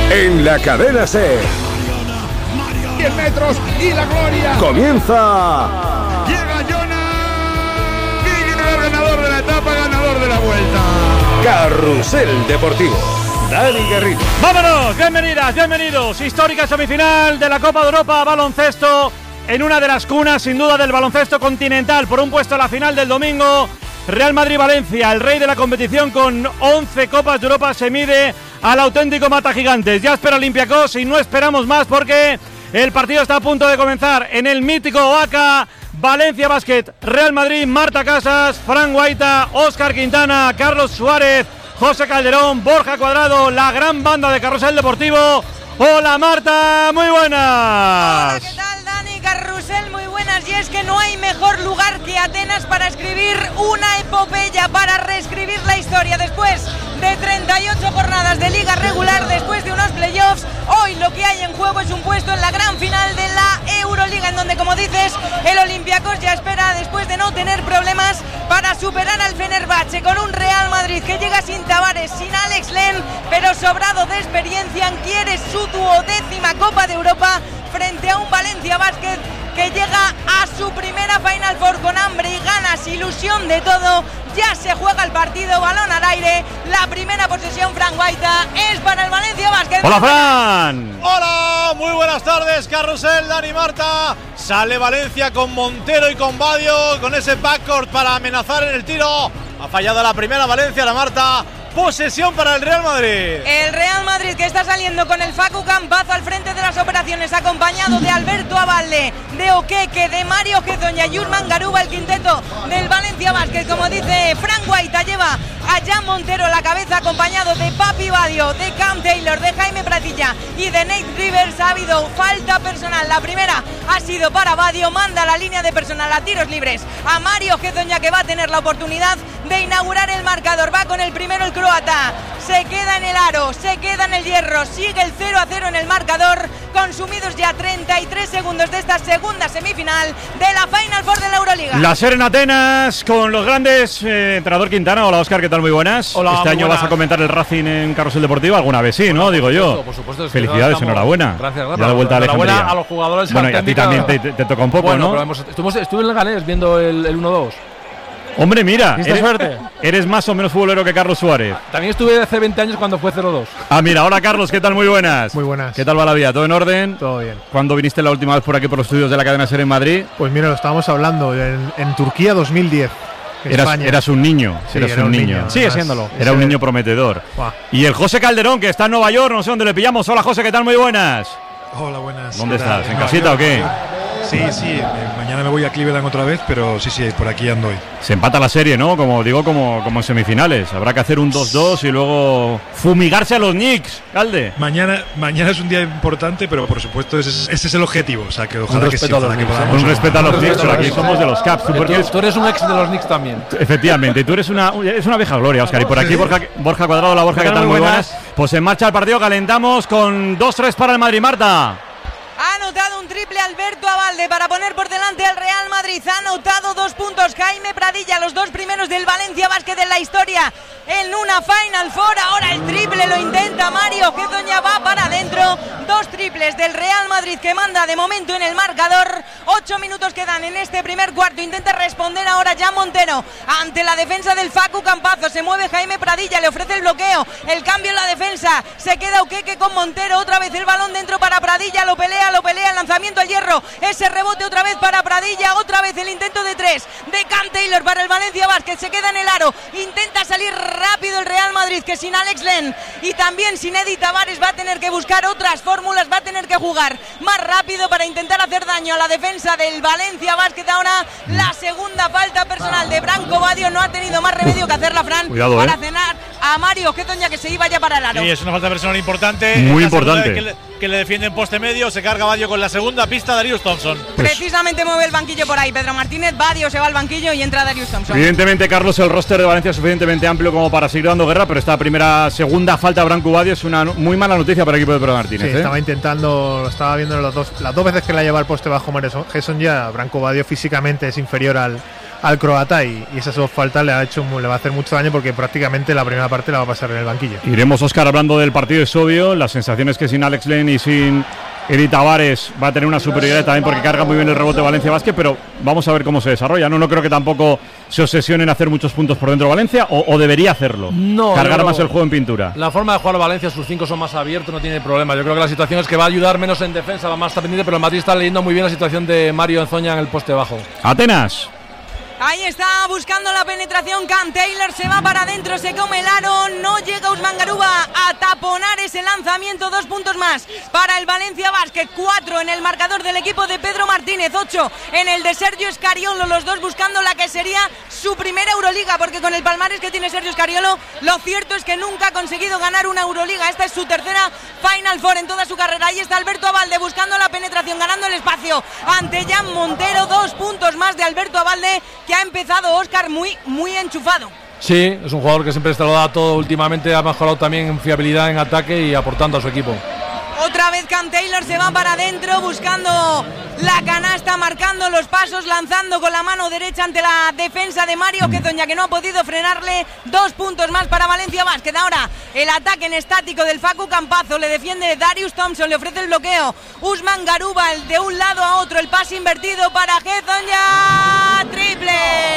En la cadena SER. 10 metros y la gloria. Comienza. Llega Jonas. Viene el ganador de la etapa, ganador de la vuelta. Carrusel Deportivo. Dani Garrido. ¡Vámonos! Bienvenidas, bienvenidos. Histórica semifinal de la Copa de Europa baloncesto en una de las cunas, sin duda, del baloncesto continental. Por un puesto a la final del domingo, Real Madrid-Valencia, el rey de la competición con 11 Copas de Europa, se mide al auténtico mata gigantes. Ya espera Olympiacos y no esperamos más porque el partido está a punto de comenzar en el mítico Oaca. Valencia Basket, Real Madrid, Marta Casas, Fran Guaita, Óscar Quintana, Carlos Suárez, José Calderón, Borja Cuadrado, la gran banda de Carrusel Deportivo. Hola Marta, muy buenas. Hola, ¿qué tal Dani? Carrusel, muy buenas. Y es que no hay mejor lugar que Atenas para escribir una epopeya, para reescribir la historia después de 38 jornadas de liga regular, después de unos playoffs. Hoy lo que hay en juego es un puesto en la gran final de la Euroliga, en donde, como dices, el Olympiacos ya espera, después de no tener problemas, para superar al Fenerbahce, con un Real Madrid que llega sin Tavares, sin Alex Len, pero sobrado de experiencia, quiere su 12ª Copa de Europa frente a un Valencia Basket que llega a su primera Final Four con hambre y ganas, ilusión de todo. Ya se juega el partido, balón al aire, la primera posesión, Fran Guaita, es para el Valencia Basket. ¡Hola, Fran! ¡Hola! Muy buenas tardes, Carrusel, Dani, Marta. Sale Valencia con Montero y con Badio, con ese backcourt para amenazar en el tiro. Ha fallado la primera Valencia, la Marta. Posesión para el Real Madrid. El Real Madrid que está saliendo con el Facu Campazo al frente de las operaciones, acompañado de Alberto Abalde, de Oqueque, de Mario Gezoña y Urman Garuba, el quinteto del Valencia Basket. Como dice Fran Guaita, lleva a Jan Montero a la cabeza, acompañado de Papi Badio, de Cam Taylor, de Jaime Pratilla y de Nate Rivers. Ha habido falta personal, la primera ha sido para Badio, manda la línea de personal a tiros libres a Mario Gezoña, que va a tener la oportunidad de inaugurar el marcador. Va con el primero el croata, se queda en el aro, se queda en el hierro, sigue el 0-0 en el marcador, consumidos ya 33 segundos de esta segunda semifinal de la Final Four de la Euroliga. La SER en Atenas con los grandes, entrenador Quintana. Hola Óscar, ¿qué tal? Muy buenas. Hola, este año buenas. vas a comentar el Racing en Carrusel Deportivo, alguna vez sí, ¿no? Digo yo. Por supuesto. Felicidades, Estamos... enhorabuena. Gracias. Ya de vuelta a Alejandría. Enhorabuena a los jugadores. Bueno, y a ti también te toca un poco, bueno, ¿no? Pero estuve en el Leganés viendo el 1-2. Hombre, mira, suerte. Eres más o menos futbolero que Carlos Suárez. También estuve hace 20 años cuando fue 0-2. Ah, mira, hola Carlos, ¿qué tal? Muy buenas. Muy buenas. ¿Qué tal va la vida? ¿Todo en orden? Todo bien. ¿Cuándo viniste la última vez por aquí por los estudios de la cadena SER en Madrid? Pues mira, lo estábamos hablando en Turquía 2010. Eras un niño. Sí, eras era un niño. Sigue siéndolo. Era un niño prometedor. Buah. Y el José Calderón, que está en Nueva York, no sé dónde le pillamos. Hola José, ¿qué tal? Muy buenas. Hola, buenas. ¿Dónde ¿Qué tal? estás? ¿En casita o qué? Sí, mañana me voy a Cleveland otra vez, pero sí, por aquí ando hoy. Se empata la serie, ¿no? Como en semifinales. Habrá que hacer un 2-2 y luego fumigarse a los Knicks, Calde. Mañana es un día importante, pero por supuesto ese es el objetivo. O sea, que ojalá que sí. Ojalá que podamos. Un respeto a los Knicks, pero aquí somos de los Caps. Tú eres un ex de los Knicks también. Efectivamente, y tú eres una vieja gloria, Óscar. Y por aquí Borja Cuadrado. La Borja, ¿qué tal? Muy buenas. Pues en marcha el partido, calentamos con 2-3 para el Madrid, Marta. Ha anotado un triple Alberto Abalde para poner por delante al Real Madrid. Ha anotado 2 puntos Jaime Pradilla, los 2 primeros del Valencia Basket en la historia en una Final Four. Ahora el triple lo intenta Mario Gezoña, va para adentro. 2 triples del Real Madrid que manda de momento en el marcador. 8 minutos quedan en este primer cuarto. Intenta responder ahora Jan Montero ante la defensa del Facu Campazo. Se mueve Jaime Pradilla, le ofrece el bloqueo, el cambio en la defensa. Se queda Oqueque con Montero, otra vez el balón dentro para Pradilla, lo pelea, el lanzamiento al hierro, ese rebote otra vez para Pradilla, otra vez el intento de 3 de Cam Taylor para el Valencia Basket, se queda en el aro, intenta salir rápido el Real Madrid, que sin Alex Len y también sin Eddie Tavares va a tener que buscar otras fórmulas, va a tener que jugar más rápido para intentar hacer daño a la defensa del Valencia Basket. Ahora la segunda falta personal de Branco Badio, no ha tenido más remedio que hacerla, Fran. Cuidado, para cenar a Mario Gezoña, que se iba ya para el aro. Sí, es una falta personal importante. Muy importante. Que le defiende en poste medio, se carga Badio con la segunda pista, Darius Thompson. Precisamente mueve el banquillo por ahí Pedro Martínez, Badio se va al banquillo y entra Darius Thompson. Evidentemente, Carlos, el roster de Valencia es suficientemente amplio como para seguir dando guerra, pero esta segunda falta a Branco Badio es una muy mala noticia para el equipo de Pedro Martínez. Sí, estaba viendo las dos veces que la lleva al poste bajo Mario Gezoña. Branco Badio físicamente es inferior al al croata y esas dos faltas le va a hacer mucho daño porque prácticamente la primera parte la va a pasar en el banquillo. Iremos, Óscar, hablando del partido, es obvio. Las sensaciones que sin Alex Len y sin Eri Tavares va a tener una superioridad también porque carga muy bien el rebote Valencia Basket, pero vamos a ver cómo se desarrolla. No creo que tampoco se obsesione en hacer muchos puntos por dentro de Valencia, o debería hacerlo. No, cargar más el juego en pintura. La forma de jugar Valencia, sus 5 son más abiertos, no tiene problema. Yo creo que la situación es que va a ayudar menos en defensa, va más está pendiente, pero el Madrid está leyendo muy bien la situación de Mario Enzoña en el poste bajo. Atenas. Ahí está buscando la penetración Cam Taylor, se va para adentro, se come el aro, no llega Usman Garuba a taponar ese lanzamiento. 2 puntos más para el Valencia Basket, 4 en el marcador del equipo de Pedro Martínez, 8 en el de Sergio Scariolo, los dos buscando la que sería su primera Euroliga, porque con el palmarés que tiene Sergio Scariolo, lo cierto es que nunca ha conseguido ganar una Euroliga. Esta es su tercera Final Four en toda su carrera. Ahí está Alberto Abalde buscando la penetración, ganando el espacio ante Jan Montero. 2 puntos más de Alberto Abalde, que ha empezado, Óscar, muy enchufado. Sí, es un jugador que siempre se lo da todo últimamente, ha mejorado también en fiabilidad en ataque y aportando a su equipo. Otra vez Cam Taylor se va para adentro buscando la canasta, marcando los pasos, lanzando con la mano derecha ante la defensa de Mario Quezoña, que no ha podido frenarle. 2 puntos más para Valencia Basket. Ahora el ataque en estático del Facu Campazzo, le defiende Darius Thompson, le ofrece el bloqueo Usman Garuba, de un lado a otro, el pase invertido para Quezoña. ¡Triple!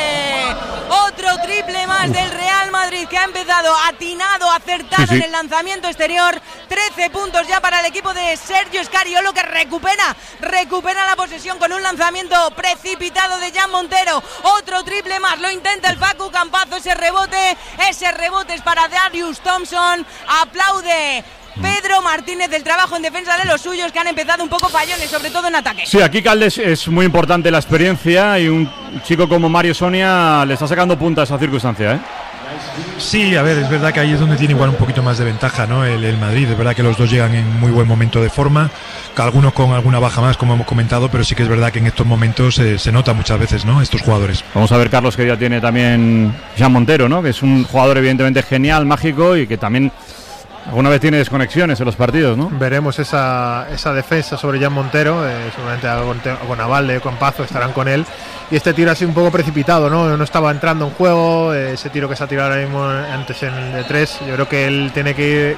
Otro triple más del Real Madrid, que ha empezado atinado, acertado en el lanzamiento exterior. 13 puntos ya para el equipo de Sergio Scariolo, que recupera la posesión con un lanzamiento precipitado de Jan Montero. Otro triple más, lo intenta el Facu Campazzo, ese rebote es para Darius Thompson. Aplaude Pedro Martínez del trabajo en defensa de los suyos, que han empezado un poco fallones, sobre todo en ataque. Sí, aquí Caldes es muy importante la experiencia, y un chico como Mario Sonia le está sacando punta a esa circunstancia, ¿eh? Sí, a ver, es verdad que ahí es donde tiene igual un poquito más de ventaja, ¿no? El Madrid, es verdad que los dos llegan en muy buen momento de forma, algunos con alguna baja más, como hemos comentado, pero sí que es verdad que en estos momentos se nota muchas veces, ¿no? Estos jugadores. Vamos a ver, Carlos, que ya tiene también Jan Montero, ¿no? Que es un jugador evidentemente genial, mágico, y que también alguna vez tiene desconexiones en los partidos, ¿no? Veremos esa defensa sobre Jan Montero, seguramente con Abalde, con Pazo estarán con él. Y este tiro ha sido un poco precipitado, ¿no? No estaba entrando en juego, ese tiro que se ha tirado ahora mismo antes en el de 3. Yo creo que él tiene que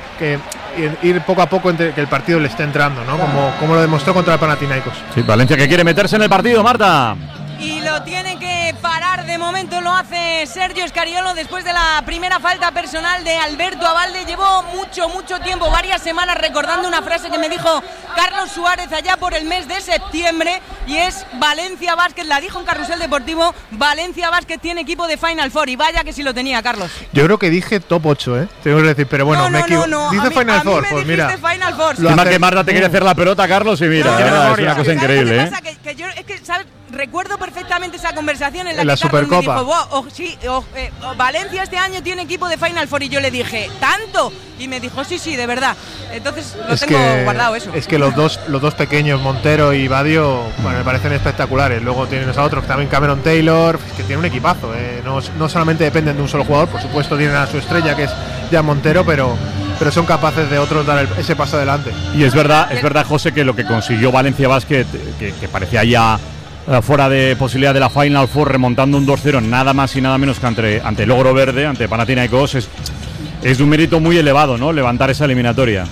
ir poco a poco entre que el partido le esté entrando, ¿no? Como lo demostró contra el Panathinaikos. Sí, Valencia que quiere meterse en el partido, Marta. Y lo tiene que parar, de momento lo hace Sergio Scariolo después de la primera falta personal de Alberto Abalde. Llevó mucho tiempo, varias semanas, recordando una frase que me dijo Carlos Suárez allá por el mes de septiembre, y es: Valencia Basket, la dijo en Carrusel Deportivo, Valencia Basket tiene equipo de Final Four, y vaya que sí lo tenía, Carlos. Yo creo que dije top 8, tengo que decir, pero bueno, me equivoco. Dice Final Four, pues mira. Final Four. Encima que Marta te quiere hacer la pelota, Carlos, y mira, es una cosa increíble, ¿eh? Que yo, es que, ¿sabes? Recuerdo perfectamente esa conversación en la que Supercopa Carlos me dijo, Valencia este año tiene equipo de Final Four, y yo le dije, ¿tanto? Y me dijo, sí, de verdad. Entonces lo tengo guardado eso. Es que los dos pequeños, Montero y Badio, bueno, me parecen espectaculares. Luego tienes a otros, también Cameron Taylor, que tiene un equipazo, no solamente dependen de un solo jugador, por supuesto tienen a su estrella, que es Jan Montero, pero son capaces de otros dar ese paso adelante. Y es verdad, José, que lo que consiguió Valencia Basket, que parecía ya fuera de posibilidad de la Final Four, remontando un 2-0 nada más y nada menos que ante Logro Verde, ante Panathinaikos, es de un mérito muy elevado, ¿no? Levantar esa eliminatoria.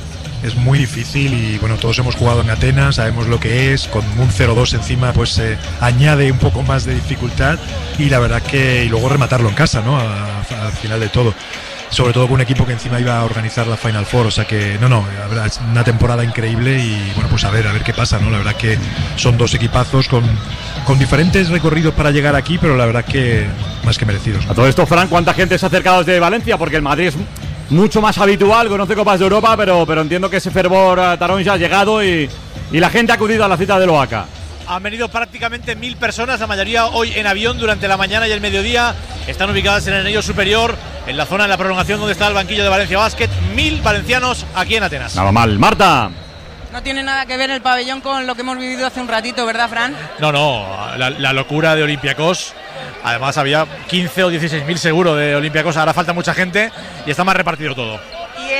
Es muy difícil, y bueno, todos hemos jugado en Atenas, sabemos lo que es. Con un 0-2 encima, pues añade un poco más de dificultad, y la verdad que y luego rematarlo en casa, ¿no? Al final de todo, sobre todo con un equipo que encima iba a organizar la Final Four, o sea que la verdad es una temporada increíble, y bueno, pues a ver qué pasa, ¿no? La verdad que son dos equipazos con diferentes recorridos para llegar aquí, pero la verdad que más que merecidos, ¿no? A todo esto, Fran, ¿cuánta gente se ha acercado desde Valencia? Porque el Madrid es mucho más habitual, conoce Copas de Europa, pero entiendo que ese fervor tarón ya ha llegado, y la gente ha acudido a la cita del OACA. Han venido prácticamente 1000 personas, la mayoría hoy en avión durante la mañana y el mediodía. Están ubicadas en el anillo superior, en la zona de la prolongación donde está el banquillo de Valencia Basket. 1000 valencianos aquí en Atenas. Nada mal. Marta. No tiene nada que ver el pabellón con lo que hemos vivido hace un ratito, ¿verdad, Fran? No, la locura de Olympiacos. Además había 15 o 16.000 seguro de Olympiacos. Ahora falta mucha gente y está más repartido todo. Y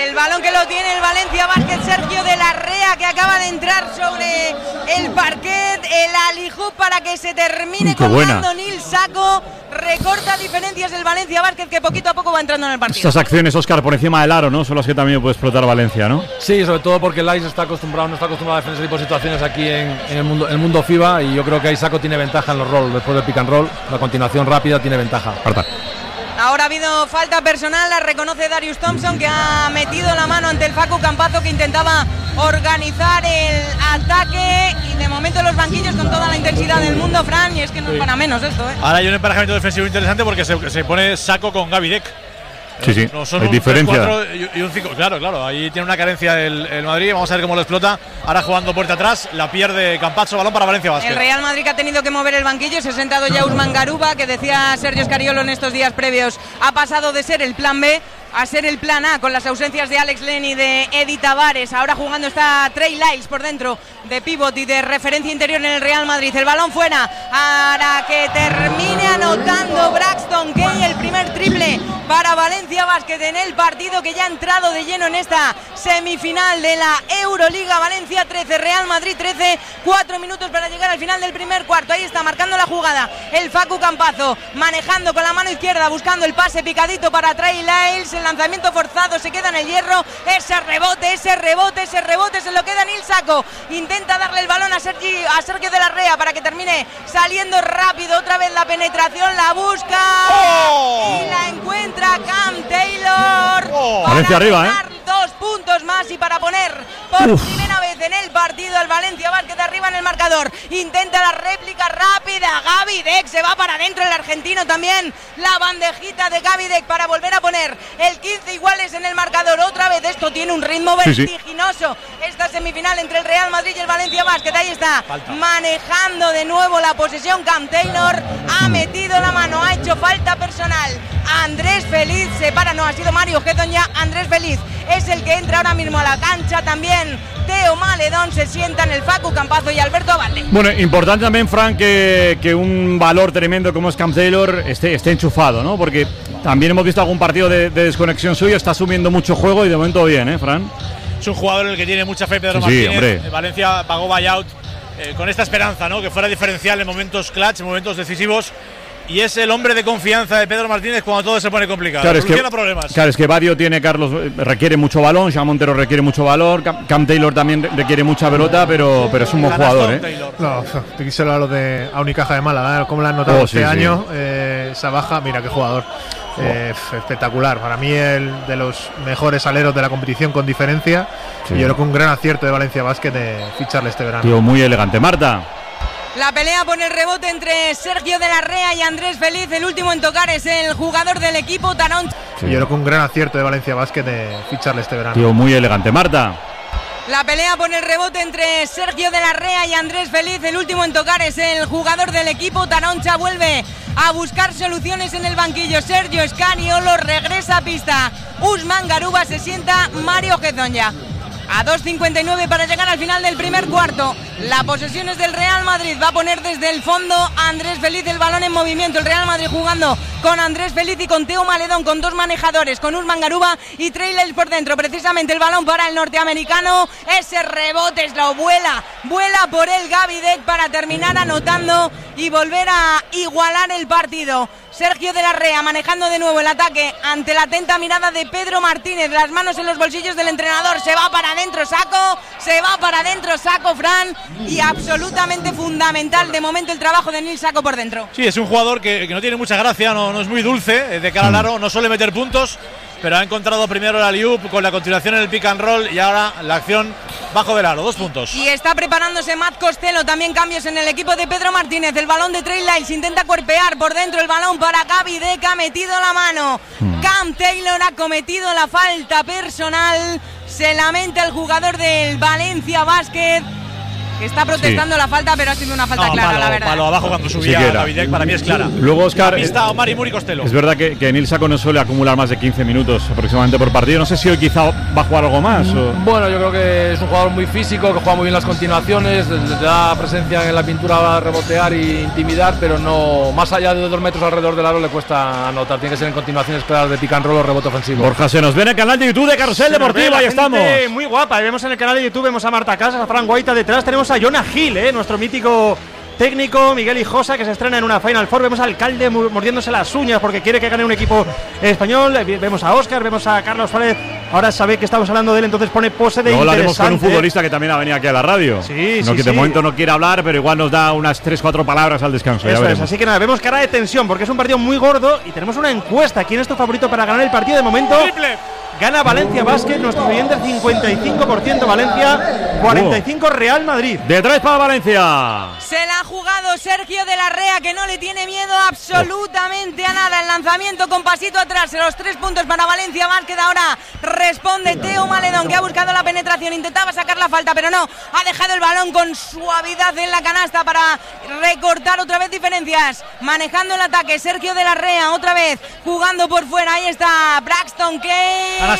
El balón que lo tiene el Valencia Basket, Sergio de la Rea, que acaba de entrar sobre el parquet. El alijú para que se termine colgando Nil Sako. Recorta diferencias el Valencia Basket, que poquito a poco va entrando en el partido. Estas acciones, Óscar, por encima del aro, ¿no? Son las que también puede explotar Valencia, ¿no? Sí, sobre todo porque el ICE no está acostumbrado a defender ese tipo de situaciones aquí en el mundo FIBA, y yo creo que ahí Sako tiene ventaja en los rolls. Después del pick and roll, la continuación rápida tiene ventaja. Ahora ha habido falta personal, la reconoce Darius Thompson, que ha metido la mano ante el Facu Campazzo, que intentaba organizar el ataque, y de momento los banquillos con toda la intensidad del mundo, Fran, y es que no es para menos esto, ¿eh? Ahora hay un emparejamiento defensivo interesante porque se pone Sako con Gaby Deck. Sí, no son hay un diferencia. 3-4 y un 5. Claro, ahí tiene una carencia el Madrid. Vamos a ver cómo lo explota. Ahora jugando puerta atrás, la pierde Campazzo, balón para Valencia Basket. El Real Madrid, que ha tenido que mover el banquillo, se ha sentado ya Usman Garuba, que decía Sergio Scariolo en estos días previos, ha pasado de ser el plan B a ser el plan A, con las ausencias de Alex Len y de Eddie Tavares. Ahora jugando está Trey Lyles por dentro, de pívot y de referencia interior en el Real Madrid. El balón fuera para que termine anotando Braxton Kay, el primer triple para Valencia Basket en el partido, que ya ha entrado de lleno en esta semifinal de la Euroliga. Valencia 13, Real Madrid 13, 4 minutos para llegar al final del primer cuarto. Ahí está marcando la jugada el Facu Campazzo, manejando con la mano izquierda, buscando el pase picadito para Trey Lyles. El lanzamiento forzado, se queda en el hierro. Ese rebote se lo queda Nil Sako. Intenta darle el balón a Sergio de la Rea para que termine saliendo rápido. Otra vez la penetración, la busca y la encuentra Cam Taylor. Valencia arriba, 2 puntos más y para poner por primera vez en el partido al Valencia Basket arriba en el marcador. Intenta la réplica rápida. Gaby Deck se va para adentro, el argentino también. La bandejita de Gaby Deck para volver a poner el 15 iguales en el marcador. Otra vez esto tiene un ritmo vertiginoso. Esta semifinal entre el Real Madrid y el Valencia Basket. Ahí está, manejando de nuevo la posesión Cam Taylor. Ha metido la mano, ha hecho falta personal. Andrés Feliz se para, no, ha sido Mario Gedon ya. Andrés Feliz es el que entra ahora mismo a la cancha. También Teo Maledón se sienta en el Facu Campazzo y Alberto Abalde. Bueno, importante también, Fran, que un valor tremendo como es Cam Taylor esté enchufado, ¿no? Porque también hemos visto algún partido de desconexión suyo, está asumiendo mucho juego y de momento bien, Fran. Es un jugador en el que tiene mucha fe Pedro Martínez. Valencia pagó buyout con esta esperanza, ¿no? Que fuera diferencial en momentos clutch, en momentos decisivos. Y es el hombre de confianza de Pedro Martínez cuando todo se pone complicado. Claro, es que Badio tiene, Carlos, requiere mucho balón, Jean Montero requiere mucho valor, Cam Taylor también requiere mucha pelota, pero es un buen jugador, No, te quisiera hablar de a Unicaja de Málaga, ¿cómo lo han notado este año? Esa baja, mira qué jugador. Espectacular, para mí el de los mejores aleros de la competición con diferencia. Y yo creo que un gran acierto de Valencia Basket de ficharle este verano. Tío, muy elegante. Marta. La pelea por el rebote entre Sergio de la Rea y Andrés Feliz. El último en tocar es el jugador del equipo, Tarón. Yo creo que un gran acierto de Valencia Basket de ficharle este verano. Tío, muy elegante. Marta. La pelea por el rebote entre Sergio de la Rea y Andrés Feliz. El último en tocar es el jugador del equipo, Taroncha. Vuelve a buscar soluciones en el banquillo. Sergio Scariolo regresa a pista. Usman Garuba se sienta. Mario Gedon ya. A 2.59 para llegar al final del primer cuarto. La posesión es del Real Madrid. Va a poner desde el fondo a Andrés Feliz, el balón en movimiento. El Real Madrid jugando con Andrés Feliz y con Teo Maledón, con dos manejadores, con Usman Garuba y Trey Lyles por dentro. Precisamente el balón para el norteamericano. Ese rebote es la vuela por el Gaby Deck para terminar anotando y volver a igualar el partido. Sergio de la Rea manejando de nuevo el ataque ante la atenta mirada de Pedro Martínez. Las manos en los bolsillos del entrenador. Se va para adentro Sako, Fran. Y absolutamente fundamental de momento el trabajo de Nil Sako por dentro. Sí, es un jugador que no tiene mucha gracia, no es muy dulce de cara al aro, no suele meter puntos, pero ha encontrado primero el alley-oop con la continuación en el pick and roll y ahora la acción bajo del aro, 2 puntos. Y está preparándose Matt Costello, también cambios en el equipo de Pedro Martínez. El balón de Trey Lyles intenta cuerpear por dentro, el balón para Gaby Deck, ha metido la mano. Cam Taylor ha cometido la falta personal. Se lamenta el jugador del Valencia Basket. que está protestando la falta, pero ha sido una falta clara, la verdad. Palo abajo cuando subía Davidek, para mí es clara. Luego, Óscar, Está Omar Imur y Costello. Es verdad que Nil Saco no suele acumular más de 15 minutos aproximadamente por partido. No sé si hoy quizá va a jugar algo más. Bueno, yo creo que es un jugador muy físico, que juega muy bien las continuaciones, le da presencia en la pintura, va a rebotear e intimidar, pero no más allá de 2 metros alrededor del aro le cuesta anotar. Tiene que ser en continuaciones claras de pick and roll o rebote ofensivo. Borja, se nos ve en el canal de YouTube de Carrusel Deportivo, ahí estamos. Muy guapa, vemos en el canal de YouTube, vemos a Marta Casas, a Fran Guaita detrás, tenemos a Jonah Hill, nuestro mítico técnico, Miguel Hijosa, que se estrena en una Final Four. Vemos al Alcalde mordiéndose las uñas porque quiere que gane un equipo español. Vemos a Óscar, vemos a Carlos Suárez. Ahora sabe que estamos hablando de él, entonces pone pose de Luego interesante. hablaremos con un futbolista que también ha venido aquí a la radio. Sí, que de momento no quiere hablar, pero igual nos da unas 3-4 palabras al descanso. Eso es, así que nada, vemos cara de tensión porque es un partido muy gordo y tenemos una encuesta. ¿Quién es tu favorito para ganar el partido? De momento gana Valencia Basket, nuestro oyente 55% Valencia, 45% Real Madrid. De 3 para Valencia. Se la ha jugado Sergio de la Rea, que no le tiene miedo absolutamente a nada. El lanzamiento con pasito atrás, los 3 puntos para Valencia Basket. Ahora responde Teo Maledón, que ha buscado la penetración, intentaba sacar la falta, pero no, ha dejado el balón con suavidad en la canasta para recortar otra vez diferencias. Manejando el ataque, Sergio de la Rea, otra vez jugando por fuera. Ahí está Braxton Kane.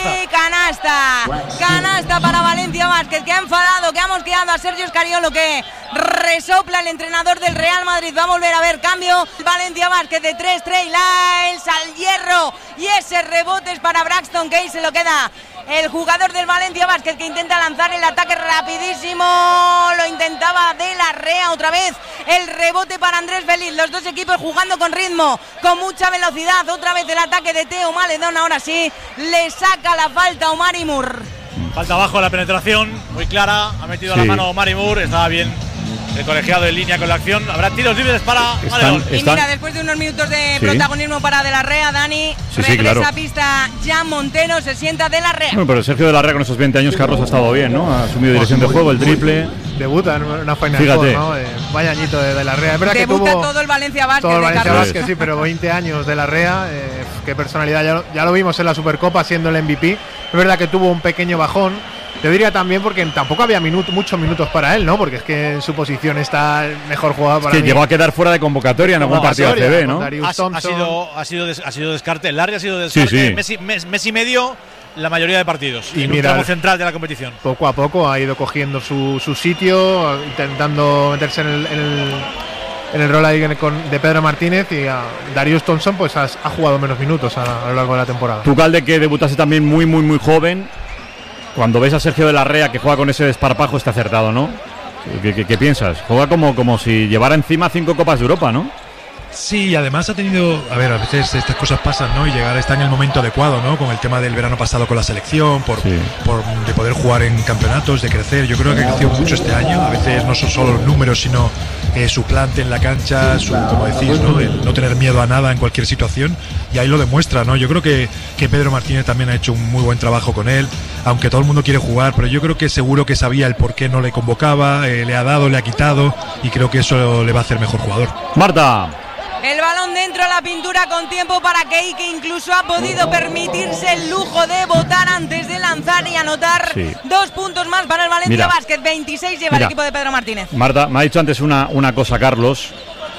Canasta para Valencia Basket, que ha enfadado, que ha mosqueado a Sergio Scariolo, que resopla el entrenador del Real Madrid. Va a volver a ver cambio. Valencia Basket de 3, Trey Lyles al hierro, y ese rebote es para Braxton Kane. Se lo queda el jugador del Valencia Basket, que intenta lanzar el ataque rapidísimo. Lo intentaba de la Rea otra vez. El rebote para Andrés Feliz. Los dos equipos jugando con ritmo, con mucha velocidad. Otra vez el ataque de Teo Maledón. Ahora sí, le saca la falta Omar Imur. Falta abajo la penetración, muy clara. Ha metido la mano Omar Imur. Estaba bien el colegiado en línea con la acción. Habrá tiros libres para Maledón. Y mira, después de unos minutos de protagonismo para De la Rea, Dani, regresa a pista Jan Montero, se sienta De la Rea. Bueno, pero Sergio De la Rea con esos 20 años, Carlos, ha estado bien, ¿no? Ha asumido dirección de juego, el triple. Debuta en una Final Four, ¿no? Vaya añito de la Rea. Es verdad debuta que tuvo todo el Valencia Basket. Todo el Valencia Basket, sí, pero 20 años de la Rea. Qué personalidad. Ya lo vimos en la Supercopa siendo el MVP. Es verdad que tuvo un pequeño bajón. Yo diría también porque tampoco había muchos minutos para él, ¿no? Porque es que en su posición está el mejor jugador para mí. Llegó a quedar fuera de convocatoria en algún partido ACB, ¿no? Ha sido descarte. Larry ha sido descarte. Sí. Mes y medio la mayoría de partidos. Y mira, el tramo central de la competición. Poco a poco ha ido cogiendo su sitio, intentando meterse en el rol ahí de Pedro Martínez, y Darius Thompson pues ha jugado menos minutos a lo largo de la temporada. Tú, Calde, que debutaste también muy joven. Cuando ves a Sergio de la Rea que juega con ese desparpajo, está acertado, ¿no? ¿Qué piensas? Juega como si llevara encima 5 Copas de Europa, ¿no? Sí, y además ha tenido, a veces estas cosas pasan, ¿no? Y está en el momento adecuado, ¿no? Con el tema del verano pasado con la selección, de poder jugar en campeonatos, de crecer. Yo creo que ha crecido mucho este año. A veces no son solo los números, sino su plante en la cancha, como decís, ¿no? El no tener miedo a nada en cualquier situación. Y ahí lo demuestra, ¿no? Yo creo que Pedro Martínez también ha hecho un muy buen trabajo con él, aunque todo el mundo quiere jugar, pero yo creo que seguro que sabía el por qué no le convocaba, le ha dado, le ha quitado, y creo que eso le va a hacer mejor jugador. Marta. El balón dentro de la pintura con tiempo para Kei, que incluso ha podido permitirse el lujo de votar antes de lanzar y anotar 2 puntos más para el Valencia Basket. 26 lleva el equipo de Pedro Martínez. Marta, me ha dicho antes una cosa, Carlos.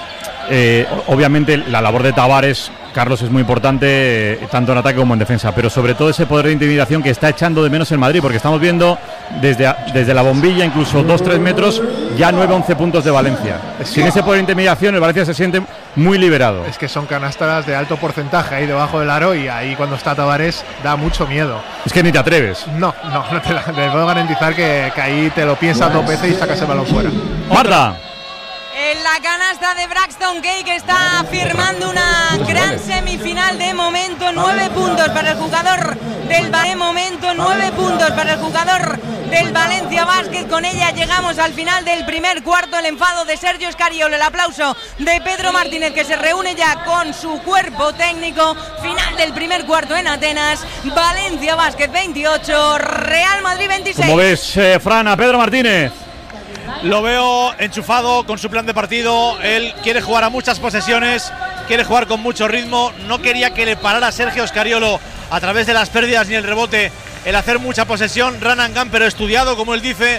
Obviamente la labor de Tavares, Carlos, es muy importante tanto en ataque como en defensa, pero sobre todo ese poder de intimidación que está echando de menos el Madrid, porque estamos viendo desde la bombilla, incluso 2-3 metros, ya 9-11 puntos de Valencia. Sin ese poder de intimidación, el Valencia se siente muy liberado. Es que son canastas de alto porcentaje ahí debajo del aro, y ahí cuando está Tavares da mucho miedo. Es que ni te atreves. No te puedo garantizar que ahí te lo piensas 2 veces y sacas el balón fuera. Marta. En la canasta de Braxton Kane, que está firmando una gran semifinal de momento. 9 puntos para el jugador del momento, 9 puntos para el jugador del Valencia Basket. Con ella llegamos al final del primer cuarto. El enfado de Sergio Scariolo, el aplauso de Pedro Martínez, que se reúne ya con su cuerpo técnico. Final del primer cuarto en Atenas. Valencia Basket 28, Real Madrid 26. ¿Cómo ves, Fran, a Pedro Martínez? Lo veo enchufado con su plan de partido. Él quiere jugar a muchas posesiones, quiere jugar con mucho ritmo. No quería que le parara Sergio Scariolo a través de las pérdidas ni el rebote el hacer mucha posesión. Run and gun, pero estudiado, como él dice.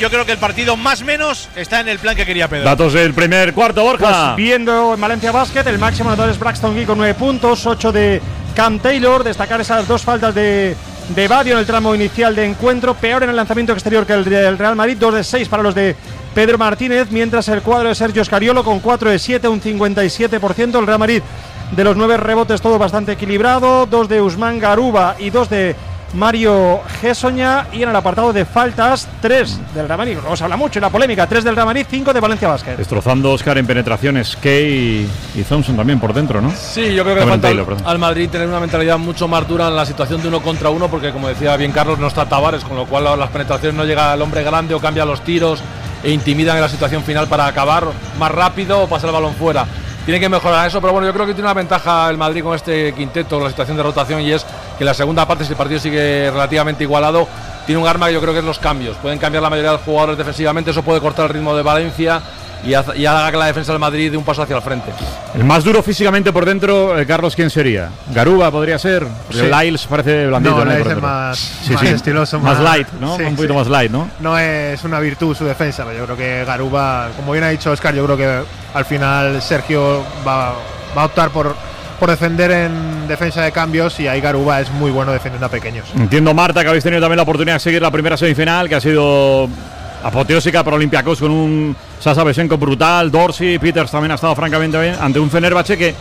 yo creo que el partido más menos está en el plan que quería Pedro. Datos del primer cuarto, Borja. Pues viendo en Valencia Basket, el máximo anotador es Braxton Gee con 9 puntos, 8 de Cam Taylor. Destacar esas 2 faltas de Badio en el tramo inicial de encuentro. Peor en el lanzamiento exterior que el del Real Madrid, 2 de 6 para los de Pedro Martínez, mientras el cuadro de Sergio Scariolo con 4 de 7, un 57%. El Real Madrid, de los 9 rebotes, todo bastante equilibrado, 2 de Usman Garuba y 2 de Mario Gessoña. Y en el apartado de faltas, 3 del Real Madrid. Os habla mucho en la polémica, 3 del Real Madrid, 5 de Valencia Basket. Destrozando Oscar en penetraciones, Kay y Thompson también por dentro, ¿no? Sí, yo creo que falta al Madrid tener una mentalidad mucho más dura en la situación de 1 contra 1, porque como decía bien Carlos, no está Tavares, con lo cual las penetraciones no llega el hombre grande o cambia los tiros e intimidan en la situación final para acabar más rápido o pasar el balón fuera. Tiene que mejorar eso, pero bueno, yo creo que tiene una ventaja el Madrid con este quinteto, con la situación de rotación, y es que en la segunda parte, si el partido sigue relativamente igualado, tiene un arma que yo creo que es los cambios. Pueden cambiar la mayoría de los jugadores defensivamente, eso puede cortar el ritmo de Valencia y haga que la defensa del Madrid dé un paso hacia el frente. El más duro físicamente por dentro, Carlos, ¿quién sería? Garuba podría ser. Sí. Lyles parece blandito. No, Lyles es más estiloso, más light, ¿no? Sí, un poquito más light, ¿no? No es una virtud su defensa, pero yo creo que Garuba, como bien ha dicho Oscar, yo creo que al final Sergio va a optar por defender en defensa de cambios, y ahí Garuba es muy bueno defendiendo a pequeños. Entiendo, Marta, que habéis tenido también la oportunidad de seguir la primera semifinal, que ha sido apoteósica para Olympiacos, con un Sasa Besenko brutal. Dorsey, Peters también ha estado francamente bien ante un Fenerbahce que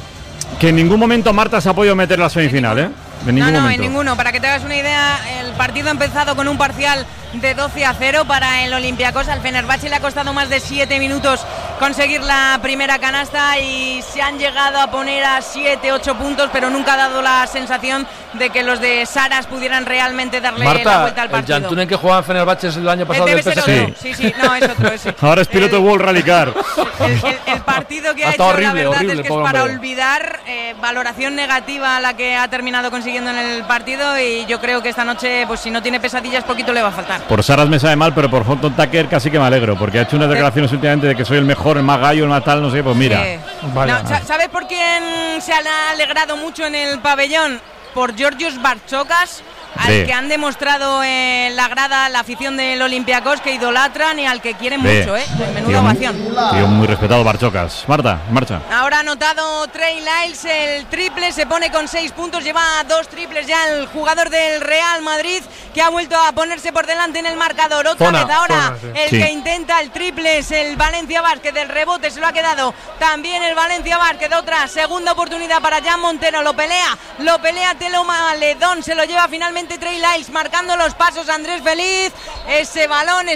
en ningún momento Marta se ha podido meter en la semifinal, ¿eh? En ningún momento. En ninguno. Para que te hagas una idea, el partido ha empezado con un parcial de 12-0 para el Olympiacos. Al Fenerbahce le ha costado más de 7 minutos conseguir la primera canasta y se han llegado a poner a 7-8 puntos, pero nunca ha dado la sensación de que los de Saras pudieran realmente darle la vuelta al partido. ¿El Jantunen que jugaba en Fenerbahce el año pasado debe del ser PSG? otro. Sí, no, es otro. Ese. Ahora es piloto de World Rally Car. El partido que ha hecho, horrible, la verdad horrible, es que es para olvidar. Valoración negativa la que ha terminado consiguiendo en el partido, y yo creo que esta noche, pues si no tiene pesadillas, poquito le va a faltar. Por Saras me sabe mal, pero por Horton Tucker casi que me alegro, porque ha hecho unas declaraciones últimamente de que soy el mejor, el más gallo, el más tal, no sé, pues mira. ¿Sabes por quién se ha alegrado mucho en el pabellón? Por Georgios Bartzokas, al que han demostrado la grada, la afición del Olympiacos, que idolatran y al que quieren mucho, menuda ovación. Tío muy respetado, Bartzokas. Marta, en marcha. Ahora ha anotado Trey Lyles el triple, se pone con 6 puntos, lleva 2 triples ya el jugador del Real Madrid, que ha vuelto a ponerse por delante en el marcador. Otra vez ahora el que intenta el triple es el Valencia Basket, del rebote se lo ha quedado también el Valencia Basket. Otra segunda oportunidad para Jan Montero, lo pelea Teloma Ledón, se lo lleva finalmente Trey Lyles, marcando los pasos Andrés Feliz. Ese balón,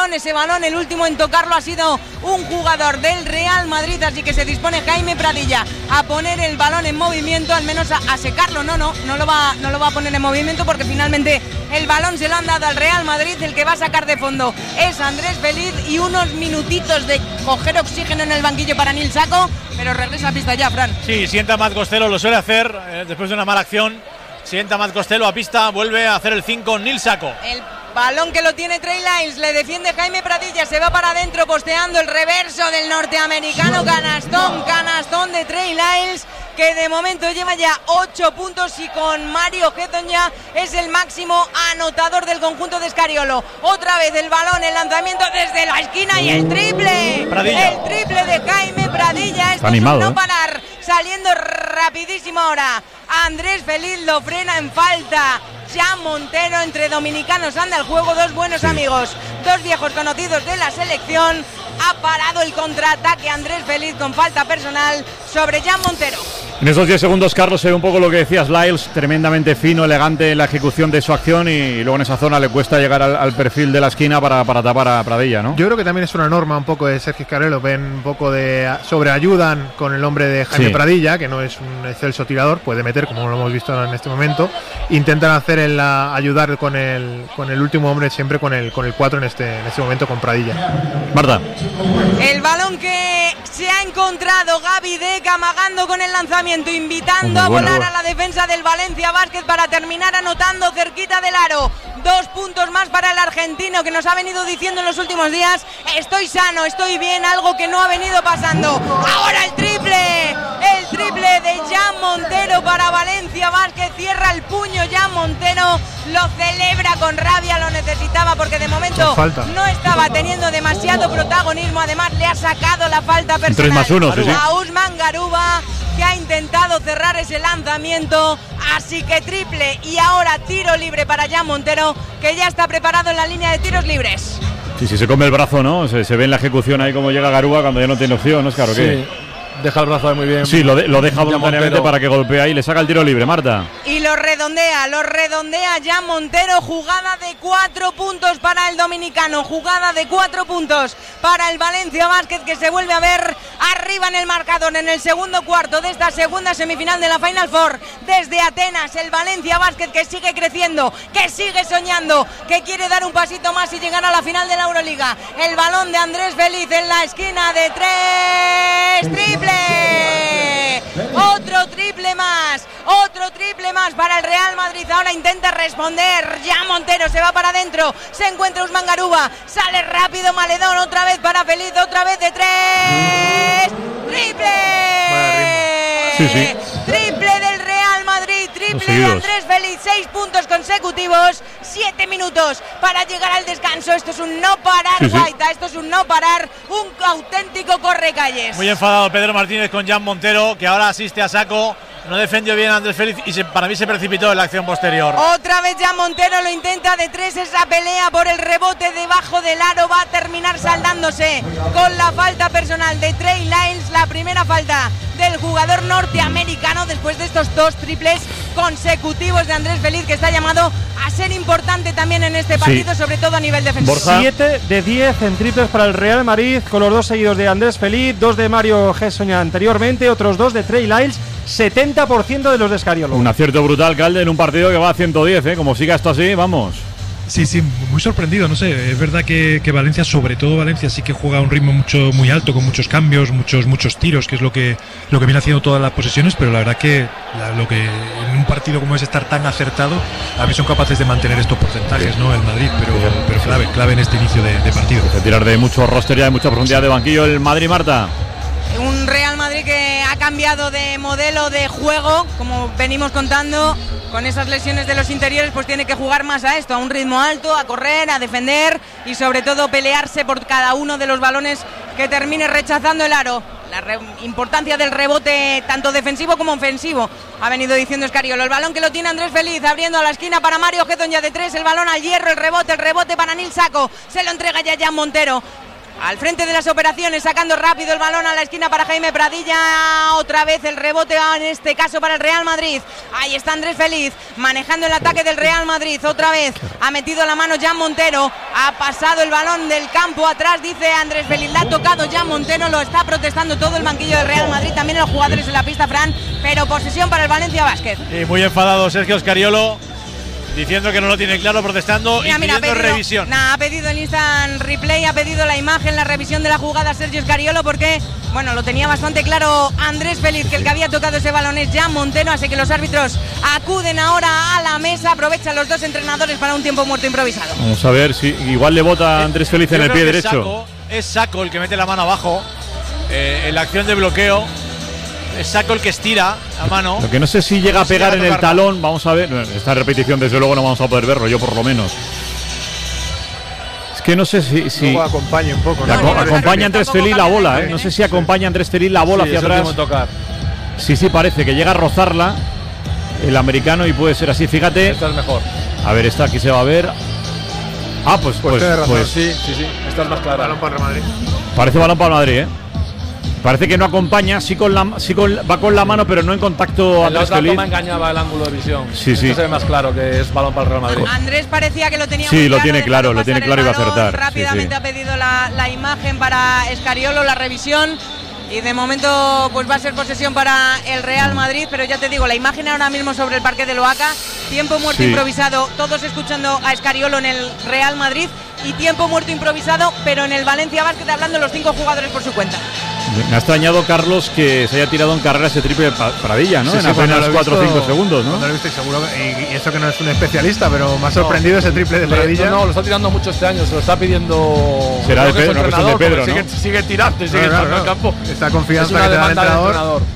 el último en tocarlo ha sido un jugador del Real Madrid, así que se dispone Jaime Pradilla a poner el balón en movimiento, al menos a secarlo. No lo va a poner en movimiento, porque finalmente el balón se lo han dado al Real Madrid. El que va a sacar de fondo es Andrés Feliz, y unos minutitos de coger oxígeno en el banquillo para Nil Saco, pero regresa a pista ya, Fran. Sí, sienta Matt Costello, lo suele hacer después de una mala acción. Sienta Matt Costello a pista, vuelve a hacer el 5 Nil Saco. El balón que lo tiene Trey Lyles, le defiende Jaime Pradilla, se va para adentro posteando el reverso del norteamericano. Canastón de Trey Lyles, que de momento lleva ya 8 puntos, y con Mario Gessoña es el máximo anotador del conjunto de Scariolo. Otra vez el balón, el lanzamiento desde la esquina y el triple. Pradilla. El triple de Jaime Pradilla. Esto animado, es un no parar, saliendo rapidísimo ahora. Andrés Feliz lo frena en falta. Jan Montero, entre dominicanos anda el juego, 2 buenos amigos, 2 viejos conocidos de la selección. Ha parado el contraataque Andrés Feliz con falta personal sobre Jan Montero. En esos 10 segundos, Carlos, se ve un poco lo que decías, Lyles, tremendamente fino, elegante en la ejecución de su acción, y luego en esa zona le cuesta llegar al perfil de la esquina para tapar a Pradilla, ¿no? Yo creo que también es una norma un poco de Sergio Scariolo, ven un poco de sobreayudan con el nombre de Jaime Pradilla, que no es un excelso tirador, puede meter, como lo hemos visto en este momento. Intentan hacer ayudar con el último hombre, siempre con el 4 en este momento, con Pradilla. Marta. El balón que se ha encontrado Gaby Deck, amagando con el lanzamiento, invitando a volar a la defensa del Valencia Basket para terminar anotando cerquita del aro. 2 puntos más para el argentino, que nos ha venido diciendo en los últimos días: estoy sano, estoy bien, algo que no ha venido pasando. Ahora el triple triple de Jan Montero para Valencia Basket. Cierra el puño Jan Montero, lo celebra con rabia, lo necesitaba porque de momento no estaba teniendo demasiado protagonismo. Además le ha sacado la falta personal 3+1, a Usman Garuba, que ha intentado cerrar ese lanzamiento. Así que triple y ahora tiro libre para Jan Montero, que ya está preparado en la línea de tiros libres. Sí, se come el brazo, ¿no? Se ve en la ejecución ahí cómo llega Garuba cuando ya no tiene opción, ¿no es claro? Sí, deja el brazo ahí muy bien. Sí, lo deja voluntariamente para que golpee ahí y le saca el tiro libre, Marta. Y lo redondea Jan Montero. Jugada de 4 puntos para el dominicano, jugada de 4 puntos para el Valencia Basket, que se vuelve a ver arriba en el marcador en el segundo cuarto de esta segunda semifinal de la Final Four. Desde Atenas, el Valencia Basket que sigue creciendo, que sigue soñando, que quiere dar un pasito más y llegar a la final de la Euroliga. El balón de Andrés Feliz en la esquina de 3, triple. Otro triple más para el Real Madrid. Ahora intenta responder Jan Montero, se va para adentro, se encuentra Usman Garuba, sale rápido Maledón, otra vez para Feliz, otra vez de 3, triple. Sí. Triple del Real Madrid, triple de Andrés Feliz, 6 puntos consecutivos, 7 minutos para llegar al descanso. Esto es un no parar, Guaita, esto es un no parar, un auténtico correcalles. Muy enfadado Pedro Martínez con Jan Montero, que ahora asiste a saco. No defendió bien a Andrés Feliz y para mí se precipitó en la acción posterior. Otra vez Jan Montero lo intenta de 3, esa pelea por el rebote debajo del aro va a terminar saldándose con la falta personal de Trey Lyles, la primera falta del jugador norteamericano después de estos 2 triples consecutivos de Andrés Feliz, que está llamado a ser importante también en este partido, sobre todo a nivel defensivo. 7 de 10 en triples para el Real Madrid, con los 2 seguidos de Andrés Feliz, 2 de Mario Hessoña anteriormente, otros 2 de Trey Lyles, 70% de los de Escariolo. Un acierto brutal, Calde, en un partido que va a 110, como siga esto así, vamos. Sí, muy sorprendido, no sé, es verdad que Valencia, sobre todo Valencia, sí que juega a un ritmo muy alto, con muchos cambios, muchos tiros, que es lo que viene haciendo todas las posesiones, pero la verdad que lo que en un partido como es estar tan acertado, a mí son capaces de mantener estos porcentajes, ¿no? El Madrid, pero clave en este inicio de partido. De tirar de mucho roster y de mucha profundidad de banquillo el Madrid, Marta. Un Real Madrid que ha cambiado de modelo de juego, como venimos contando, con esas lesiones de los interiores, pues tiene que jugar más a esto, a un ritmo alto, a correr, a defender y sobre todo pelearse por cada uno de los balones que termine rechazando el aro. La importancia del rebote tanto defensivo como ofensivo, ha venido diciendo Escariolo. El balón que lo tiene Andrés Feliz, abriendo a la esquina para Mario Hezon ya de 3, el balón al hierro, el rebote para Nil Saco, se lo entrega ya Jan Montero. Al frente de las operaciones, sacando rápido el balón a la esquina para Jaime Pradilla. Otra vez el rebote, en este caso para el Real Madrid. Ahí está Andrés Feliz, manejando el ataque del Real Madrid. Otra vez ha metido la mano Jan Montero. Ha pasado el balón del campo atrás, dice Andrés Feliz. La ha tocado Jan Montero, lo está protestando todo el banquillo del Real Madrid. También los jugadores en la pista, Fran. Pero posesión para el Valencia Basket. Y muy enfadado Sergio Escariolo, diciendo que no lo tiene claro, protestando y pidiendo revisión. Ha pedido el instant replay, ha pedido la imagen, la revisión de la jugada Sergio Escariolo, porque, bueno, lo tenía bastante claro Andrés Feliz, que el que había tocado ese balón es Jan Montero, así que los árbitros acuden ahora a la mesa, aprovechan los 2 entrenadores para un tiempo muerto improvisado. Vamos a ver si igual le bota a Andrés Feliz en el pie derecho. Es Saco el que mete la mano abajo en la acción de bloqueo. Es Saco el que estira la mano. Lo que no sé si llega a pegar en el talón. Vamos a ver. Esta repetición desde luego no vamos a poder verlo, yo por lo menos. Es que no sé si luego acompaña un poco, ¿no? Acompaña Andrés Feliz la bola, ¿eh? No sé si acompaña Andrés Feliz la bola hacia atrás. Sí, parece que llega a rozarla el americano y puede ser así. Fíjate. Esta es mejor. A ver, esta aquí se va a ver. Pues sí. Esta es más clara. Balón para Madrid. Parece balón para Madrid, ¿eh? Parece que no acompaña, va con la mano, pero no en contacto. En la otra toma engañaba el ángulo de visión. Sí. Esto se ve más claro que es balón para el Real Madrid. Andrés parecía que lo tenía muy claro. Lo tiene claro y va a acertar. Rápidamente ha pedido la imagen para Escariolo, la revisión. Y de momento pues va a ser posesión para el Real Madrid, pero ya te digo, la imagen ahora mismo sobre el parque de Oaca, tiempo muerto improvisado, todos escuchando a Escariolo en el Real Madrid, y tiempo muerto improvisado, pero en el Valencia Basket, hablando los 5 jugadores por su cuenta. Me ha extrañado, Carlos, que se haya tirado en carrera ese triple Pradilla, ¿no? En apenas 4 o 5 segundos, ¿no? No lo he visto y seguro, y eso que no es un especialista, pero me ha sorprendido ese triple de Pradilla. No, lo está tirando mucho este año, se lo está pidiendo. Será de Pedro, no de Pedro, ¿no? Sigue tirando y sigue entrando al campo. Esta confianza que te da el entrenador.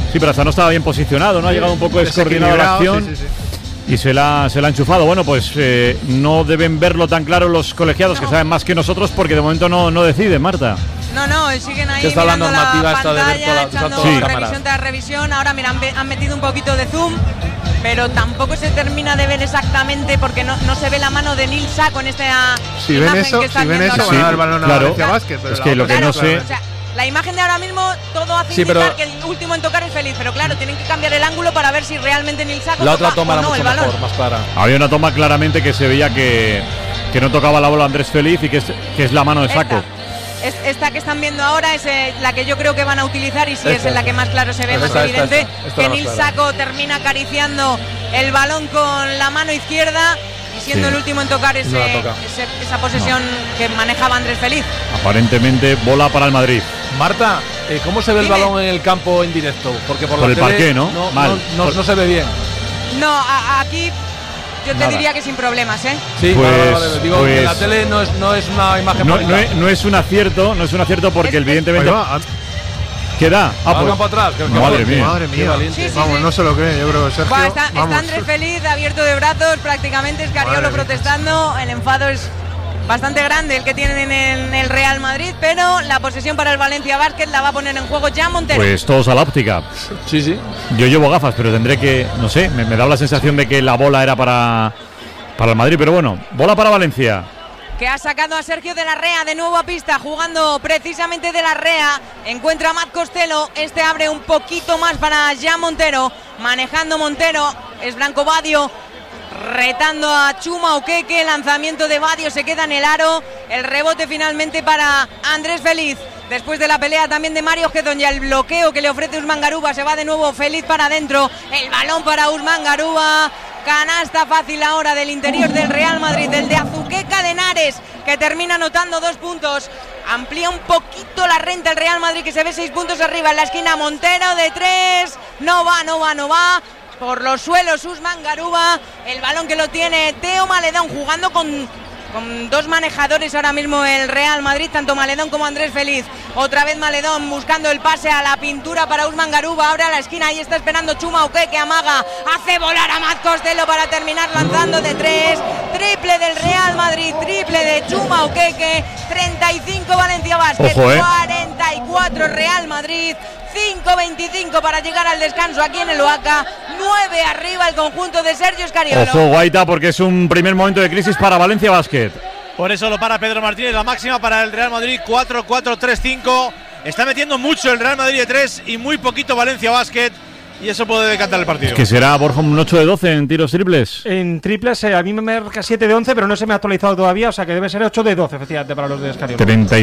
Sí, pero hasta no estaba bien posicionado, ¿no? Ha llegado un poco descoordinado a la acción. Sí. Y se la ha enchufado. Bueno, pues no deben verlo tan claro los colegiados, que saben más que nosotros, porque de momento no deciden, Marta. No, siguen ahí está mirando la normativa la esta de ver pantalla, echando revisión cámaras. tras revisión. Ahora, mira, han metido un poquito de zoom, pero tampoco se termina de ver exactamente, porque no se ve la mano de Nils Saco en esta Si ven eso, van a dar el balón a Valencia Basket. Es que lo que no sé... O sea, la imagen de ahora mismo todo hace indicar que el último en tocar es Feliz, pero claro, tienen que cambiar el ángulo para ver si realmente Nils Saco la otra toca toma o era no mucho el balón. mejor, más clara. Había una toma claramente que se veía que no tocaba la bola Andrés Feliz y que es la mano de Saco. Esta que están viendo ahora es la que yo creo que van a utilizar, y si es en la que más claro se ve, más evidente, que Nils Saco termina acariciando el balón con la mano izquierda y siendo el último en tocar esa posesión que manejaba Andrés Feliz. Aparentemente bola para el Madrid. Marta, ¿cómo se ve el balón en el campo en directo? Porque por la el tele parqué, ¿no? No se ve bien. No, aquí yo te diría que sin problemas, ¿eh? Sí, pues, digo que la tele no es una imagen no es un acierto, porque evidentemente ¿qué da? Campo atrás. Madre mía. Sí, vamos, no se lo cree, yo creo que Sergio. Está Andrés Feliz abierto de brazos, prácticamente Escariolo protestando. El enfado es bastante grande el que tienen en el Real Madrid, pero la posesión para el Valencia Basket la va a poner en juego Jan Montero. Pues todos a la óptica. Sí. Yo llevo gafas, pero tendré que, no sé, me da la sensación de que la bola era para el Madrid, pero bueno, bola para Valencia. Que ha sacado a Sergio de la Rea de nuevo a pista, jugando precisamente de la Rea. Encuentra a Matt Costello, abre un poquito más para Jan Montero, manejando Montero, es Branco Badio, retando a Chuma Okeke, lanzamiento de Badio, se queda en el aro, el rebote finalmente para Andrés Feliz. Después de la pelea también de Mario Gedón y el bloqueo que le ofrece Usman Garuba, se va de nuevo Feliz para adentro, el balón para Usman Garuba. Canasta fácil ahora del interior del Real Madrid, del de Azuqueca de Henares, que termina anotando 2 puntos. Amplía un poquito la renta el Real Madrid, que se ve 6 puntos arriba en la esquina. Montero de 3, no va. Por los suelos Usman Garuba, el balón que lo tiene Teo Maledón, jugando con 2 manejadores ahora mismo el Real Madrid, tanto Maledón como Andrés Feliz. Otra vez Maledón buscando el pase a la pintura para Usman Garuba, abre a la esquina y está esperando Chuma Okeke, amaga, hace volar a Matt Costello para terminar lanzando de 3. Triple del Real Madrid, triple de Chuma Okeke. 35 Valencia Basket, 44 Real Madrid. 5:25 para llegar al descanso aquí en el Oaca. 9 arriba el conjunto de Sergio Escariolo. Ojo, Guaita, porque es un primer momento de crisis para Valencia Basket. Por eso lo para Pedro Martínez, la máxima para el Real Madrid, 4-4-3-5. Está metiendo mucho el Real Madrid de 3 y muy poquito Valencia Basket. Y eso puede decantar el partido. Es que será, Borja, un 8 de 12 en tiros triples. En triples, a mí me marca 7 de 11, pero no se me ha actualizado todavía, o sea que debe ser 8 de 12, efectivamente, para los de Escariolo.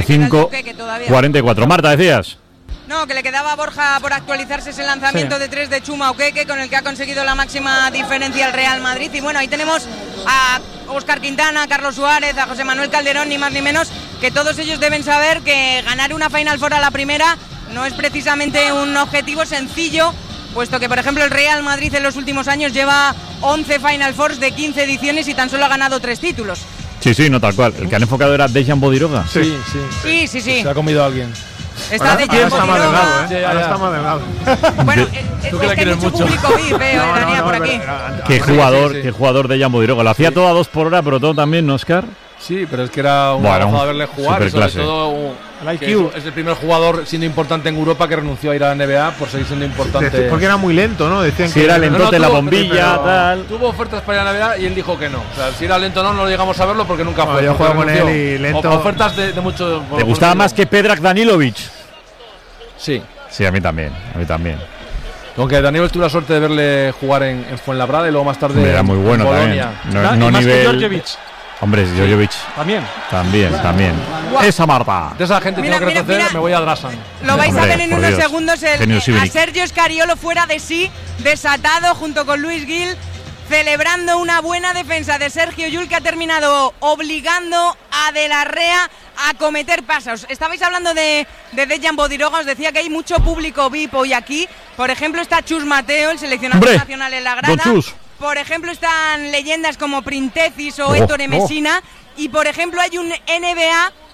35-44. Marta, decías. No, que le quedaba a Borja por actualizarse ese lanzamiento de 3 de Chuma Okeke, con el que ha conseguido la máxima diferencia el Real Madrid. Y bueno, ahí tenemos a Óscar Quintana, a Carlos Suárez, a José Manuel Calderón, ni más ni menos, que todos ellos deben saber que ganar una Final Four a la primera no es precisamente un objetivo sencillo, puesto que, por ejemplo, el Real Madrid en los últimos años lleva 11 Final Fours de 15 ediciones y tan solo ha ganado 3 títulos. Sí, no, tal cual. El que han enfocado era Dejan Bodiroga. Sí. Se ha comido a alguien. Está de tiempo, ahora está más delgado. Bueno, es que hay mucho público VIP, por aquí. Qué jugador de Dejan Bodiroga. Lo hacía todo a 2 por hora, pero todo también, ¿no, Oscar? Sí, pero es que era un gozo de verle jugar, y sobre todo el IQ. Es el primer jugador siendo importante en Europa que renunció a ir a la NBA por seguir siendo importante. Porque era muy lento, ¿no? Decían que era lentote la bombilla, tal. Tuvo ofertas para ir a la NBA y él dijo que no. O sea, si era lento no lo llegamos a verlo porque nunca fue. Yo juego con él y lento. Ofertas de mucho. ¿Te gustaba más que Predrag Danilovic? Sí. Sí, a mí también. Aunque Daniel tuvo la suerte de verle jugar en Fuenlabrada y luego más tarde era muy bueno en Polonia. También. No más nivel. que Djordjevic. Hombre, Djordjevic. También. Esa Marta. De esa gente tengo que reconocer, me voy a Drasan. Lo vais a ver en unos segundos a Sergio Escariolo fuera de sí, desatado junto con Luis Gil, celebrando una buena defensa de Sergio Llull, que ha terminado obligando a De la Rea a cometer pasos. Estabais hablando de Dejan Bodiroga, os decía que hay mucho público VIP hoy aquí. Por ejemplo, está Chus Mateo, el seleccionador nacional en la grada. Por ejemplo, están leyendas como Printecis o Ettore Messina. Y por ejemplo, hay un NBA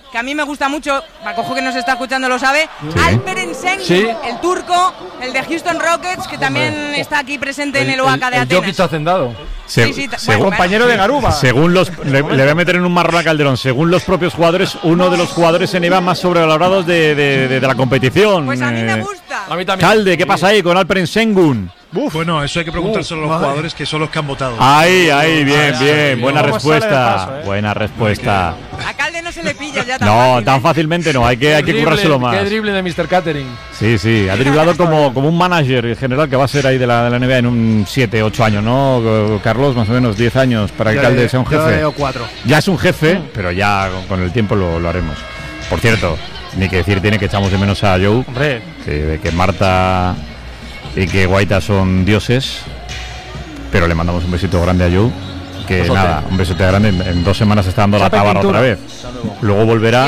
que a mí me gusta mucho, Pacojo que nos está escuchando lo sabe, Alperen Sengun, el turco, el de Houston Rockets, que también está aquí presente en el OAK de Atenas. Jokic hacendado. Compañero de Garuba. Según le voy a meter en un marrón a Calderón. Según los propios jugadores, uno de los jugadores en NBA más sobrevalorados de la competición. Pues a mí me gusta. A mí también. Calde, ¿qué pasa ahí con Alperen Sengun? Bueno, eso hay que preguntárselo a los jugadores, que son los que han votado. Ahí, bien. Buena respuesta. Buena respuesta. A Calde no se le pilla ya tan No, fácil, tan fácilmente no. Hay que currárselo más. Qué drible de Mr. Catering. Sí. Ha driblado como un manager en general que va a ser ahí de la NBA en un 7, 8 años, ¿no? Carlos, más o menos 10 años para que Calde sea un jefe. Yo 4. Ya es un jefe, pero ya con el tiempo lo haremos. Por cierto, ni que decir tiene que echamos de menos a Joe. Hombre. Que Marta y que Guaita son dioses, pero le mandamos un besito grande a Joe. Que nada, un besote grande. En 2 semanas está dando la tabarra otra vez. Luego volverá.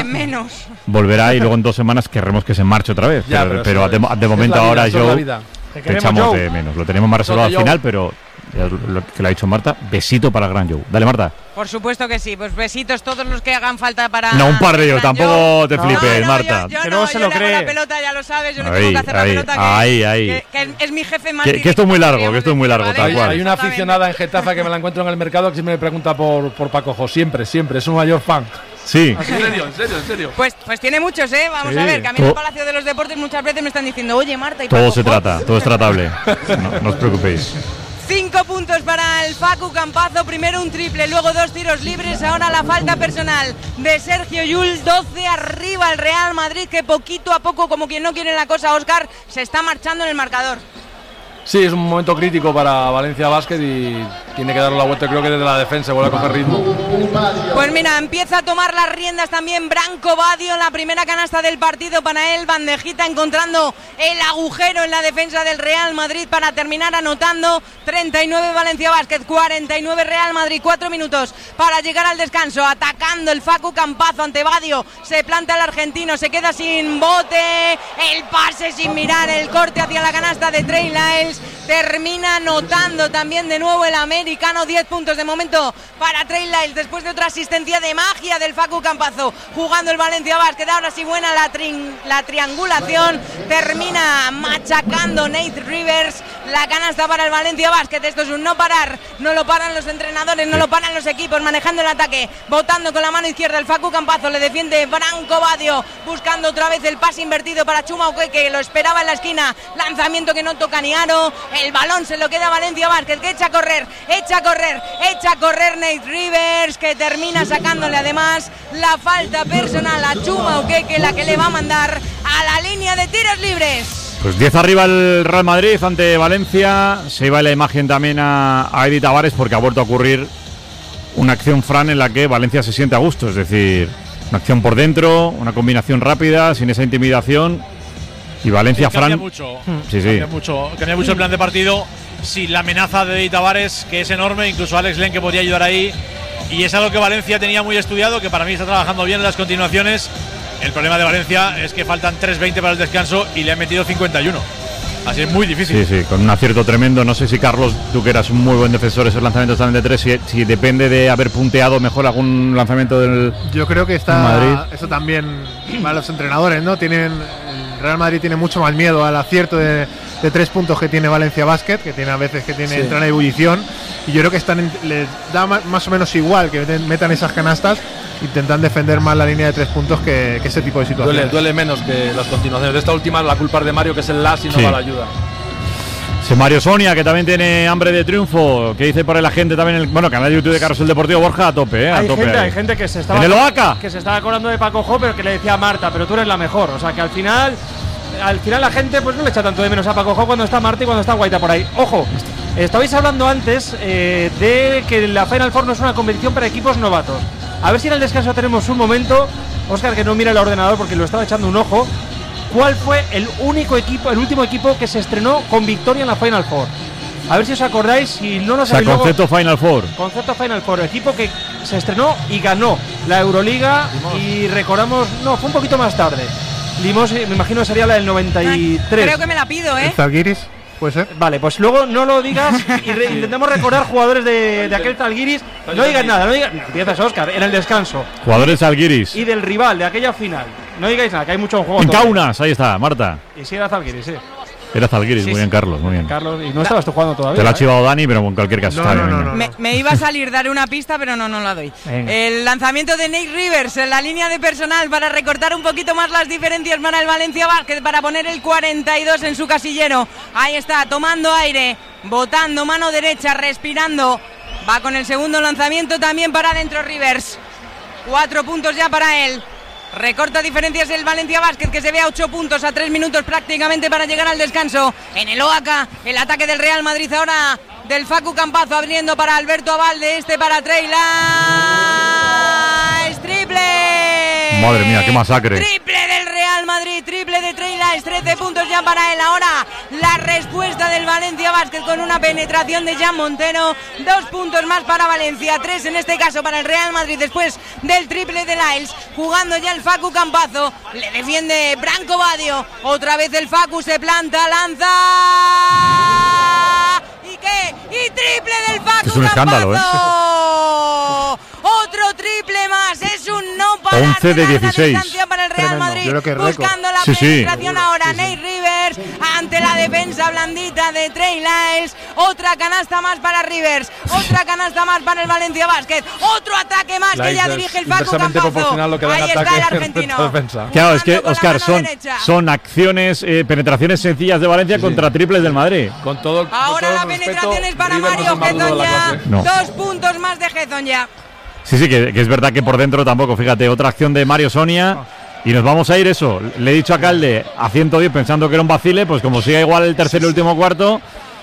Y luego en 2 semanas querremos que se marche otra vez. Pero de momento ahora Joe te echamos de menos. Lo tenemos más reservado al final, pero lo que le ha dicho Marta, besito para el gran Joe. Dale, Marta. Por supuesto que sí, pues besitos todos los que hagan falta para. No, un par de ellos, tampoco te flipes, Marta. Yo no se lo cree. La pelota, ya lo sabes, yo no tengo que hacer la pelota que es mi jefe más. Que esto es muy largo, tal cual. Hay una aficionada en Getafe que me la encuentro en el mercado que siempre me pregunta por Pacojo, siempre, es un mayor fan. Sí. En serio. Pues tiene muchos, vamos a ver, que a mí en el Palacio de los Deportes muchas veces me están diciendo, oye Marta y todo Pacojo. se trata, todo es tratable. No os preocupéis. 5 puntos para el Facu Campazo, primero un triple, luego 2 tiros libres, ahora la falta personal de Sergio Llull, 12 arriba el Real Madrid, que poquito a poco, como quien no quiere la cosa, Óscar, se está marchando en el marcador. Sí, es un momento crítico para Valencia Basket y tiene que darle la vuelta, creo que desde la defensa vuelve a coger ritmo. Pues mira, empieza a tomar las riendas también Branco Badio, la primera canasta del partido para él, bandejita encontrando el agujero en la defensa del Real Madrid para terminar anotando. 39 Valencia Basket, 49 Real Madrid, 4 minutos para llegar al descanso, atacando el Facu Campazo ante Badio, se planta el argentino, se queda sin bote, el pase sin mirar, el corte hacia la canasta de Trey Lyles, termina anotando también de nuevo el americano. 10 puntos de momento para Trey Lyles después de otra asistencia de magia del Facu Campazo, jugando el Valencia Basket. Ahora sí buena la triangulación, termina machacando Nate Rivers, la canasta para el Valencia Basket. Esto es un no parar, no lo paran los entrenadores, no lo paran los equipos, manejando el ataque, botando con la mano izquierda el Facu Campazo, le defiende Branco Badio, buscando otra vez el pase invertido para Chuma Okeke, lo esperaba en la esquina, lanzamiento que no toca ni aro, el balón se lo queda Valencia Basket, que echa a correr Nate Rivers, que termina sacándole además la falta personal a Chuma Okeke, la que le va a mandar a la línea de tiros libres. Pues 10 arriba el Real Madrid ante Valencia. Se iba la imagen también a Edi Tavares porque ha vuelto a ocurrir una acción, Fran, en la que Valencia se siente a gusto, es decir, una acción por dentro, una combinación rápida, sin esa intimidación. Y Valencia, cambia Fran. Mucho. Cambia mucho el plan de partido. Si la amenaza de Edi Tavares, que es enorme, incluso Alex Len, que podría ayudar ahí. Y es algo que Valencia tenía muy estudiado, que para mí está trabajando bien en las continuaciones. El problema de Valencia es que faltan 3:20 para el descanso y le han metido 51. Así es muy difícil. Sí, con un acierto tremendo. No sé si, Carlos, tú que eras un muy buen defensor, esos lanzamientos también de 3, si depende de haber punteado mejor algún lanzamiento del Yo creo que está Madrid. Eso también para los entrenadores, ¿no? El Real Madrid tiene mucho más miedo al acierto de 3 puntos que tiene Valencia Basket, que tiene a veces entra en ebullición, y yo creo que les da más o menos igual que metan esas canastas. Intentan defender más la línea de 3 puntos que ese tipo de situaciones. Duele menos que las continuaciones. De esta última la culpa es de Mario, que es el las y no va la ayuda. Mario Sonia, que también tiene hambre de triunfo, que dice por ahí la gente también en el canal de YouTube de Carrusel Deportivo. Borja, a tope, Hay gente que se estaba en el OAK, que se estaba acordando de Pacojo, pero que le decía a Marta, pero tú eres la mejor. O sea que al final la gente pues no le echa tanto de menos a Pacojo cuando está Marta y cuando está Guaita por ahí. Ojo, estabais hablando antes de que la Final Four no es una competición para equipos novatos. A ver si en el descanso tenemos un momento, Óscar, que no mira el ordenador porque lo estaba echando un ojo. ¿Cuál fue el último equipo que se estrenó con victoria en la Final Four? A ver si os acordáis, si no nos sabéis. Concepto Final Four. Concepto Final Four, equipo que se estrenó y ganó la Euroliga. Limos. Y recordamos, no, fue un poquito más tarde. Limos, me imagino sería la del 93. Creo que me la pido, ¿El Zalgiris? Puede ser. Vale, pues luego no lo digas y intentemos recordar jugadores de aquel Zalgiris. No digas nada, no digas. Empiezas, Óscar, en el descanso. Jugadores Zalgiris. Y del rival, de aquella final. No digáis nada, que hay mucho en juego. Kaunas, ahí está, Marta. Y sí, era Zalgiris, sí. Era Zalgiris, Sí, muy bien, sí. Carlos, muy bien. Carlos, y no estabas tú jugando todavía. Te lo ha chivado Dani, pero en cualquier caso está bien. Me iba a salir dar una pista, pero no la doy. Venga. El lanzamiento de Nate Rivers en la línea de personal para recortar un poquito más las diferencias para el Valencia Basket, para poner el 42 en su casillero. Ahí está, tomando aire, botando mano derecha, respirando. Va con el segundo lanzamiento también para adentro Rivers. 4 puntos ya para él. Recorta diferencias el Valencia Basket, que se ve a 8 puntos, a 3 minutos prácticamente para llegar al descanso. En el OAK, el ataque del Real Madrid ahora del Facu Campazo, abriendo para Alberto Abalde, para Trey Lyles. ¡Triple! Madre mía, qué masacre. Triple del Real Madrid, triple de Trey Lyles, 13 puntos ya para él. Ahora la respuesta del Valencia Basket con una penetración de Jan Montero. 2 puntos más para Valencia, 3 en este caso para el Real Madrid después del triple de Lyles. Jugando ya el Facu Campazo, le defiende Branco Badio. Otra vez el Facu se planta, lanza. ¿Y qué? Y triple del Facu. Es un escándalo, Otro triple más, es un no parar 11 de 16. para el Real Madrid. Yo creo que es récord. Buscando la penetración ahora, Nate Rivers ante la defensa blandita de Trey Lyles. Otra canasta más para Rivers, otra canasta más para el Valencia Basket, otro ataque más que ya dirige el Facu Campazo. Ahí está el argentino. Claro, es que, Jugando con Óscar, la mano derecha. son acciones, penetraciones sencillas de Valencia contra triples del Madrid. Con todo Ahora con la todo el penetración respeto, es para Rivers Mario no es el más duro de la Hezonja. clase. No. 2 puntos más de Hezonja. Sí, que es verdad que por dentro tampoco. Fíjate, otra acción de Mario Sonia. Y nos vamos a ir eso. Le he dicho a Calde a 110 pensando que era un vacile. Pues como siga igual el tercer y último cuarto,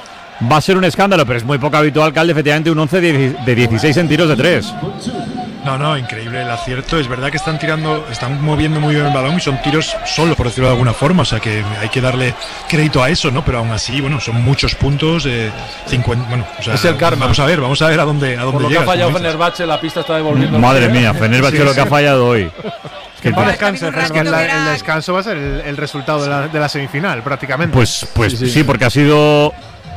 va a ser un escándalo. Pero es muy poco habitual, Calde, efectivamente, un 11 de 16 en tiros de 3. No, increíble el acierto. Es verdad que están moviendo muy bien el balón y son tiros solos, por decirlo de alguna forma. O sea que hay que darle crédito a eso, ¿no? Pero aún así, bueno, son muchos puntos. 50, bueno, o sea, Es el karma. Vamos a ver a dónde Por lo que llega. ha fallado Fenerbahce, la pista está devolviendo. Madre mía, Fenerbahce lo que ha fallado hoy. Que no descanse, Es que el descanso va a ser el resultado de la semifinal, prácticamente. Pues sí, porque ha sido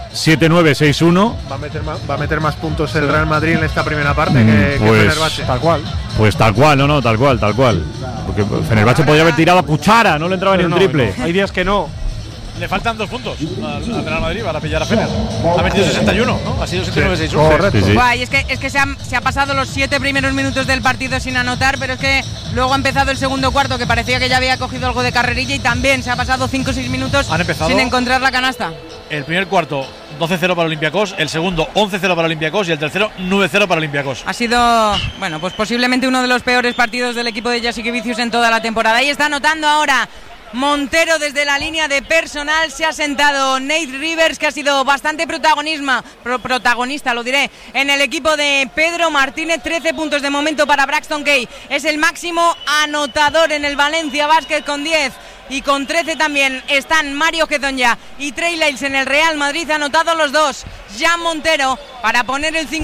7-9, 6-1. Va a meter más puntos el Real Madrid en esta primera parte que Fenerbahce. Tal cual. Pues tal cual, tal cual. Porque Fenerbahce podría haber tirado a cuchara, no le entraba ni un triple. Hay días que no. Le faltan 2 puntos al Real Madrid para pillar a Fener. Ha metido 61, ¿no? Ha sido 79-6-1. Correcto. Sí. Guay, es que se ha pasado los 7 primeros minutos del partido sin anotar, pero es que luego ha empezado el segundo cuarto, que parecía que ya había cogido algo de carrerilla, y también se ha pasado 5 o 6 minutos sin encontrar la canasta. El primer cuarto 12-0 para Olympiacos, el segundo 11-0 para Olympiacos y el tercero 9-0 para Olympiacos. Ha sido, bueno, pues posiblemente uno de los peores partidos del equipo de Jasikevičius en toda la temporada. Ahí está anotando ahora Montero desde la línea de personal. Se ha sentado Nate Rivers, que ha sido bastante protagonista, lo diré, en el equipo de Pedro Martínez. 13 puntos de momento para Braxton Kay. Es el máximo anotador en el Valencia Basket con 10. Y con 13 también están Mario Hezonja y Trey Lyles en el Real Madrid, anotados los dos. Jan Montero para poner el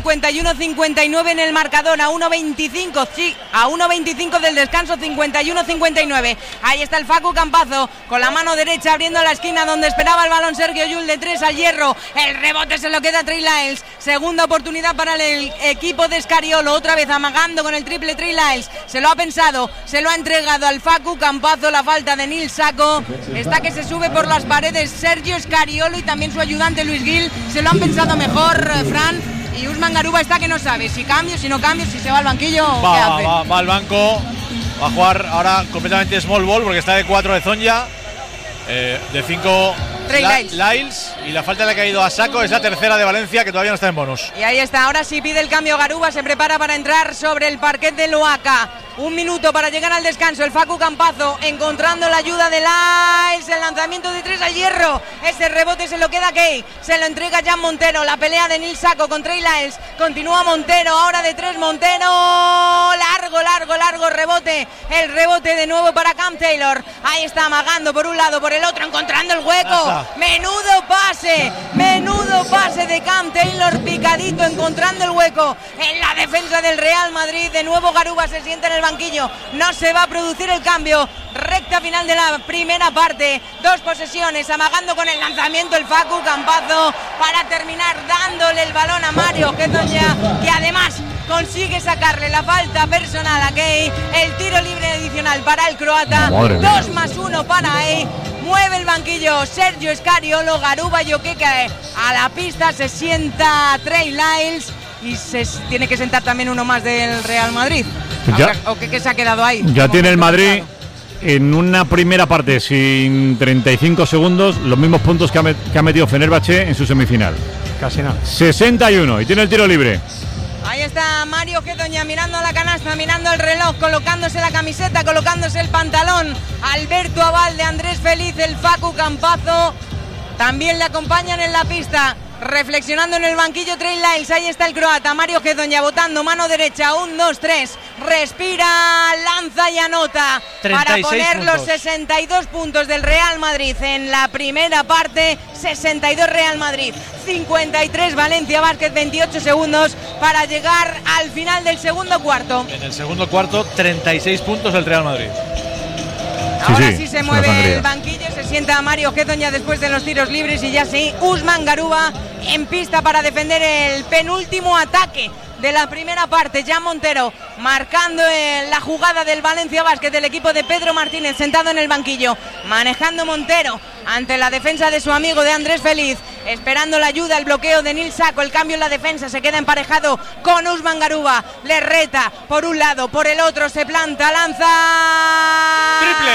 51-59 en el marcador, a 1.25, sí, a 1.25 del descanso, 51-59. Ahí está el Facu Campazo con la mano derecha abriendo la esquina donde esperaba el balón Sergio Llull, de 3 al hierro. El rebote se lo queda Trey Lyles. Segunda oportunidad para el equipo de Scariolo, otra vez amagando con el triple Trey Lyles. Se lo ha pensado, se lo ha entregado al Facu Campazo. La falta de Nil Saco está que se sube por las paredes Sergio Scariolo y también su ayudante Luis Gil. Se lo han pensado mejor, Fran. Y Usman Garuba está que no sabe si cambio, si no cambio, si se va al banquillo. ¿Qué hace? Va al banco. Va a jugar ahora completamente small ball porque está de 4 de Hezonja. De 5 Lyles. Y la falta le ha caído a Saco. Es la tercera de Valencia, que todavía no está en bonus. Y ahí está, ahora sí pide el cambio Garuba. Se prepara para entrar sobre el parquet de Loaca. 1 minuto para llegar al descanso. El Facu Campazo encontrando la ayuda de Lyles. El lanzamiento de 3 al hierro. Ese rebote se lo queda Kay. Se lo entrega Jan Montero. La pelea de Nil Saco con Trey Lyles. Continúa Montero. Ahora de 3 Montero. Largo. rebote, el rebote de nuevo para Cam Taylor. Ahí está amagando por un lado, por el otro, encontrando el hueco. Menudo pase de Cam Taylor, picadito, encontrando el hueco en la defensa del Real Madrid. De nuevo Garuba se sienta en el banquillo, no se va a producir el cambio. Recta final de la primera parte, 2 posesiones, amagando con el lanzamiento el Facu Campazzo para terminar dándole el balón a Mario Hezonja, que además consigue sacarle la falta personal a Kei. El tiro libre adicional para el croata, 2+1 para Kei. Mueve el banquillo Sergio Scariolo, Garuba Jokic a la pista, se sienta Trey Lyles y se tiene que sentar también uno más del Real Madrid. ¿O qué se ha quedado ahí? Ya tiene el Madrid en una primera parte sin 35 segundos los mismos puntos que ha metido Fenerbahce en su semifinal. Casi nada. 61 y tiene el tiro libre. Ahí está Mario Hezonja mirando a la canasta, mirando el reloj, colocándose la camiseta, colocándose el pantalón. Alberto Abalde, Andrés Feliz, el Facu Campazzo también le acompañan en la pista. Reflexionando en el banquillo Trey Lyles, ahí está el croata, Mario Hezonja botando mano derecha, 1, 2, 3, respira, lanza y anota para poner los 62 puntos del Real Madrid en la primera parte. 62 Real Madrid, 53 Valencia Basket, 28 segundos para llegar al final del segundo cuarto. En el segundo cuarto, 36 puntos el Real Madrid. Ahora sí se mueve el banquillo, se sienta Mario Hezonja después de los tiros libres y ya sí, Usman Garuba en pista para defender el penúltimo ataque de la primera parte. Jan Montero marcando la jugada del Valencia Basket, del equipo de Pedro Martínez, sentado en el banquillo, manejando Montero ante la defensa de su amigo de Andrés Feliz, esperando la ayuda, el bloqueo de Nil Sacco, el cambio en la defensa, se queda emparejado con Usman Garuba, le reta por un lado, por el otro, se planta, lanza, triple,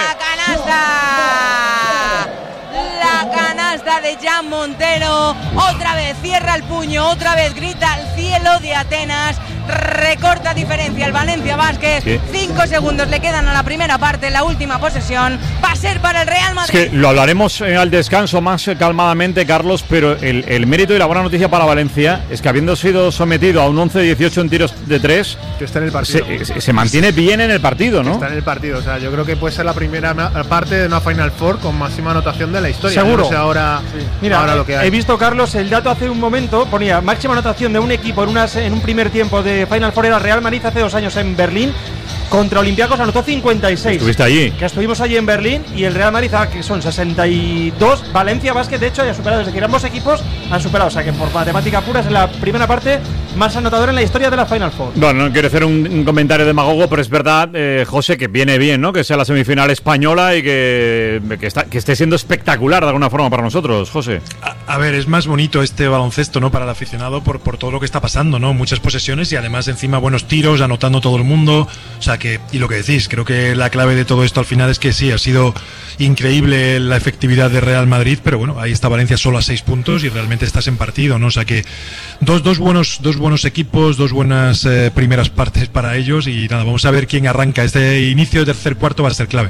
canasta. La canasta de Jan Montero, otra vez cierra el puño, otra vez grita al cielo de Atenas, recorta diferencia el Valencia Basket. 5 segundos le quedan a la primera parte, la última posesión va a ser para el Real Madrid. Es que lo hablaremos al descanso más calmadamente, Carlos, pero el mérito y la buena noticia para Valencia es que habiendo sido sometido a un 11-18 en tiros de 3, que está en el partido, se mantiene bien en el partido, ¿no? Está en el partido, o sea, yo creo que puede ser la primera parte de una Final Four con máxima anotación de la historia. Seguro. No sé ahora, sí. Mira, ahora lo que hay. He visto, Carlos, el dato hace un momento, ponía máxima anotación de un equipo en un primer tiempo de Final Four era Real Madrid hace 2 años en Berlín. Contra Olympiacos anotó 56. ¿Estuviste allí? Que estuvimos allí en Berlín y el Real Madrid, que son 62. Valencia Basket, de hecho, ya ha superado. Es decir, ambos equipos han superado. O sea que por matemática pura es en la primera parte más anotador en la historia de la Final Four. Bueno, no quiero hacer un comentario demagogo, pero es verdad, José, que viene bien, ¿no? Que sea la semifinal española y que esté siendo espectacular de alguna forma para nosotros, José. A ver, es más bonito este baloncesto, ¿no? Para el aficionado por todo lo que está pasando, ¿no? Muchas posesiones y además encima buenos tiros, anotando todo el mundo. O sea que, y lo que decís, creo que la clave de todo esto al final es que sí, ha sido increíble la efectividad de Real Madrid, pero bueno, ahí está Valencia solo a 6 puntos y realmente estás en partido, ¿no? O sea que dos buenos equipos, 2 buenas primeras partes para ellos y nada, vamos a ver quién arranca. Este inicio de tercer cuarto va a ser clave.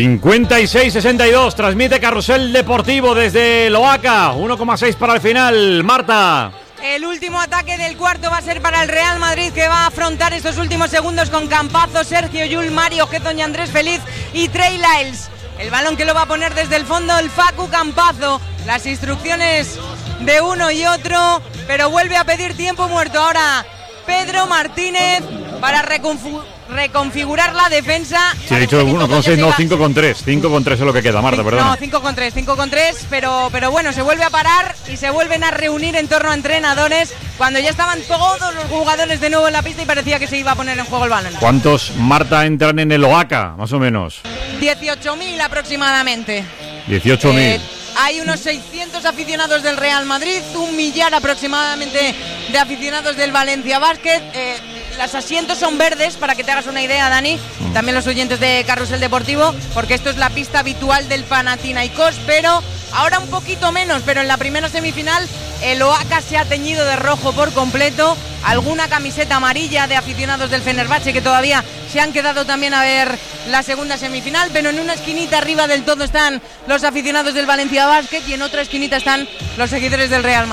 56-62, transmite Carrusel Deportivo desde Loaca, 1,6 para el final, Marta. El último ataque del cuarto va a ser para el Real Madrid, que va a afrontar estos últimos segundos con Campazzo, Sergio Llull, Mario Hezonja, Andrés Feliz y Trey Lyles. El balón que lo va a poner desde el fondo el Facu Campazzo. Las instrucciones de uno y otro, pero vuelve a pedir tiempo muerto ahora Pedro Martínez para reconfigurar la defensa. Sí, he dicho 1,6, no, 5,3. 5,3 es lo que queda, Marta, perdón. No, 5,3, pero bueno, se vuelve a parar y se vuelven a reunir en torno a entrenadores cuando ya estaban todos los jugadores de nuevo en la pista y parecía que se iba a poner en juego el balón. ¿Cuántos, Marta, entran en el Oaca, más o menos? 18.000 aproximadamente. 18.000. Hay unos 600 aficionados del Real Madrid, 1 millar aproximadamente de aficionados del Valencia Basket. Los asientos son verdes, para que te hagas una idea, Dani, también los oyentes de Carrusel Deportivo, porque esto es la pista habitual del Panathinaikos, pero ahora un poquito menos, pero en la primera semifinal el Oaca se ha teñido de rojo por completo, alguna camiseta amarilla de aficionados del Fenerbahce que todavía se han quedado también a ver la segunda semifinal, pero en una esquinita arriba del todo están los aficionados del Valencia Basket y en otra esquinita están los seguidores del Real Madrid.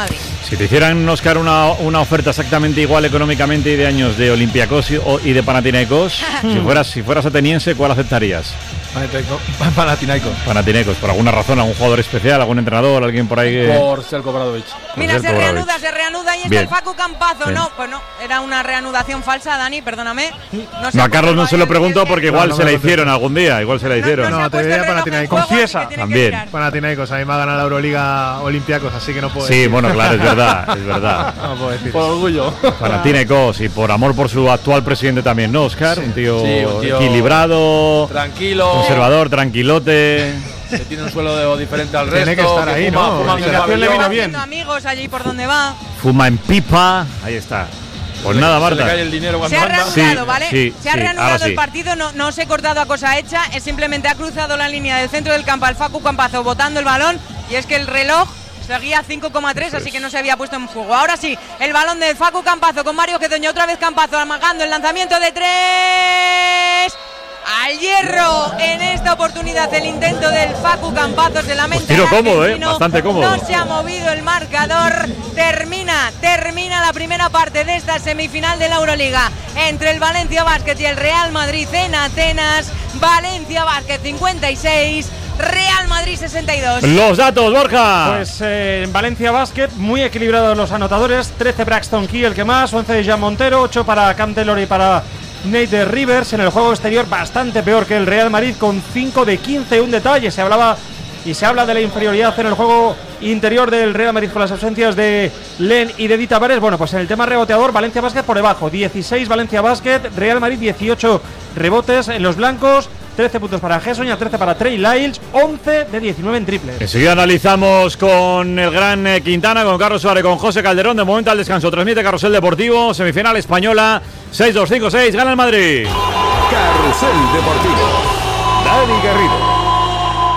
Si te hicieran, Óscar, una oferta exactamente igual económicamente y de años de Olympiacos y de Panathinaikos, si fueras ateniense, ¿cuál aceptarías? Panathinaikos, por alguna razón, algún jugador especial, algún entrenador, alguien por ahí que... Por Selko Obradovic. Mira, se reanuda y está el Facu Campazo. Bien. No, pues no, era una reanudación falsa, Dani, perdóname. No, a Carlos no se lo pregunto porque igual se la hicieron algún día, igual se la hicieron. No, te diría Panathinaikos. Confiesa. También. Panathinaikos, a mí me ha ganado la Euroliga Olympiacos, así que no puedo decir. Sí, bueno, claro, es verdad. No puedo decir. Por orgullo. Panathinaikos y por amor por su actual presidente también, ¿no, Óscar? Sí. Un tío equilibrado, tranquilo, conservador, tranquilote. Que tiene un suelo diferente al resto. Tiene que estar ahí, fuma, ¿no? Fuma, le vino bien. Amigos allí por donde va. Fuma en pipa. Ahí está. Pues nada, Marta. Se le cae el dinero cuando se ha reanudado, ¿vale? Sí, se ha reanudado el partido, no se ha cortado a cosa hecha, es simplemente ha cruzado la línea del centro del campo al Facu Campazo botando el balón y es que el reloj seguía 5,3, así que no se había puesto en juego. Ahora sí, el balón del Facu Campazo con Mario Gedoña, otra vez Campazo amagando el lanzamiento de 3. Al hierro, en esta oportunidad el intento del Facu Campazo, se lamenta. Pues tiro cómodo, bastante cómodo. No se ha movido el marcador. Termina la primera parte de esta semifinal de la Euroliga entre el Valencia Basket y el Real Madrid en Atenas. Valencia Basket 56, Real Madrid 62. Los datos, Borja. Pues en Valencia Basket, muy equilibrados los anotadores. 13 Braxton Key, el que más, 11 de Jean Montero, 8 para Cam Taylor y para Nate Rivers. En el juego exterior bastante peor que el Real Madrid, con 5 de 15. Un detalle, se habla de la inferioridad en el juego interior del Real Madrid con las ausencias de Len y de Dita Vares. Bueno, pues en el tema reboteador, Valencia Basket por debajo, 16 Valencia Basket, Real Madrid 18 rebotes en los blancos, 13 puntos para Gessoña, 13 para Trey Lyles, 11 de 19 en triples. Enseguida analizamos con el gran Quintana, con Carlos Suárez, con José Calderón. De momento al descanso transmite Carrusel Deportivo, semifinal española, 6-2-5-6, gana el Madrid. Carrusel Deportivo, Dani Garrido.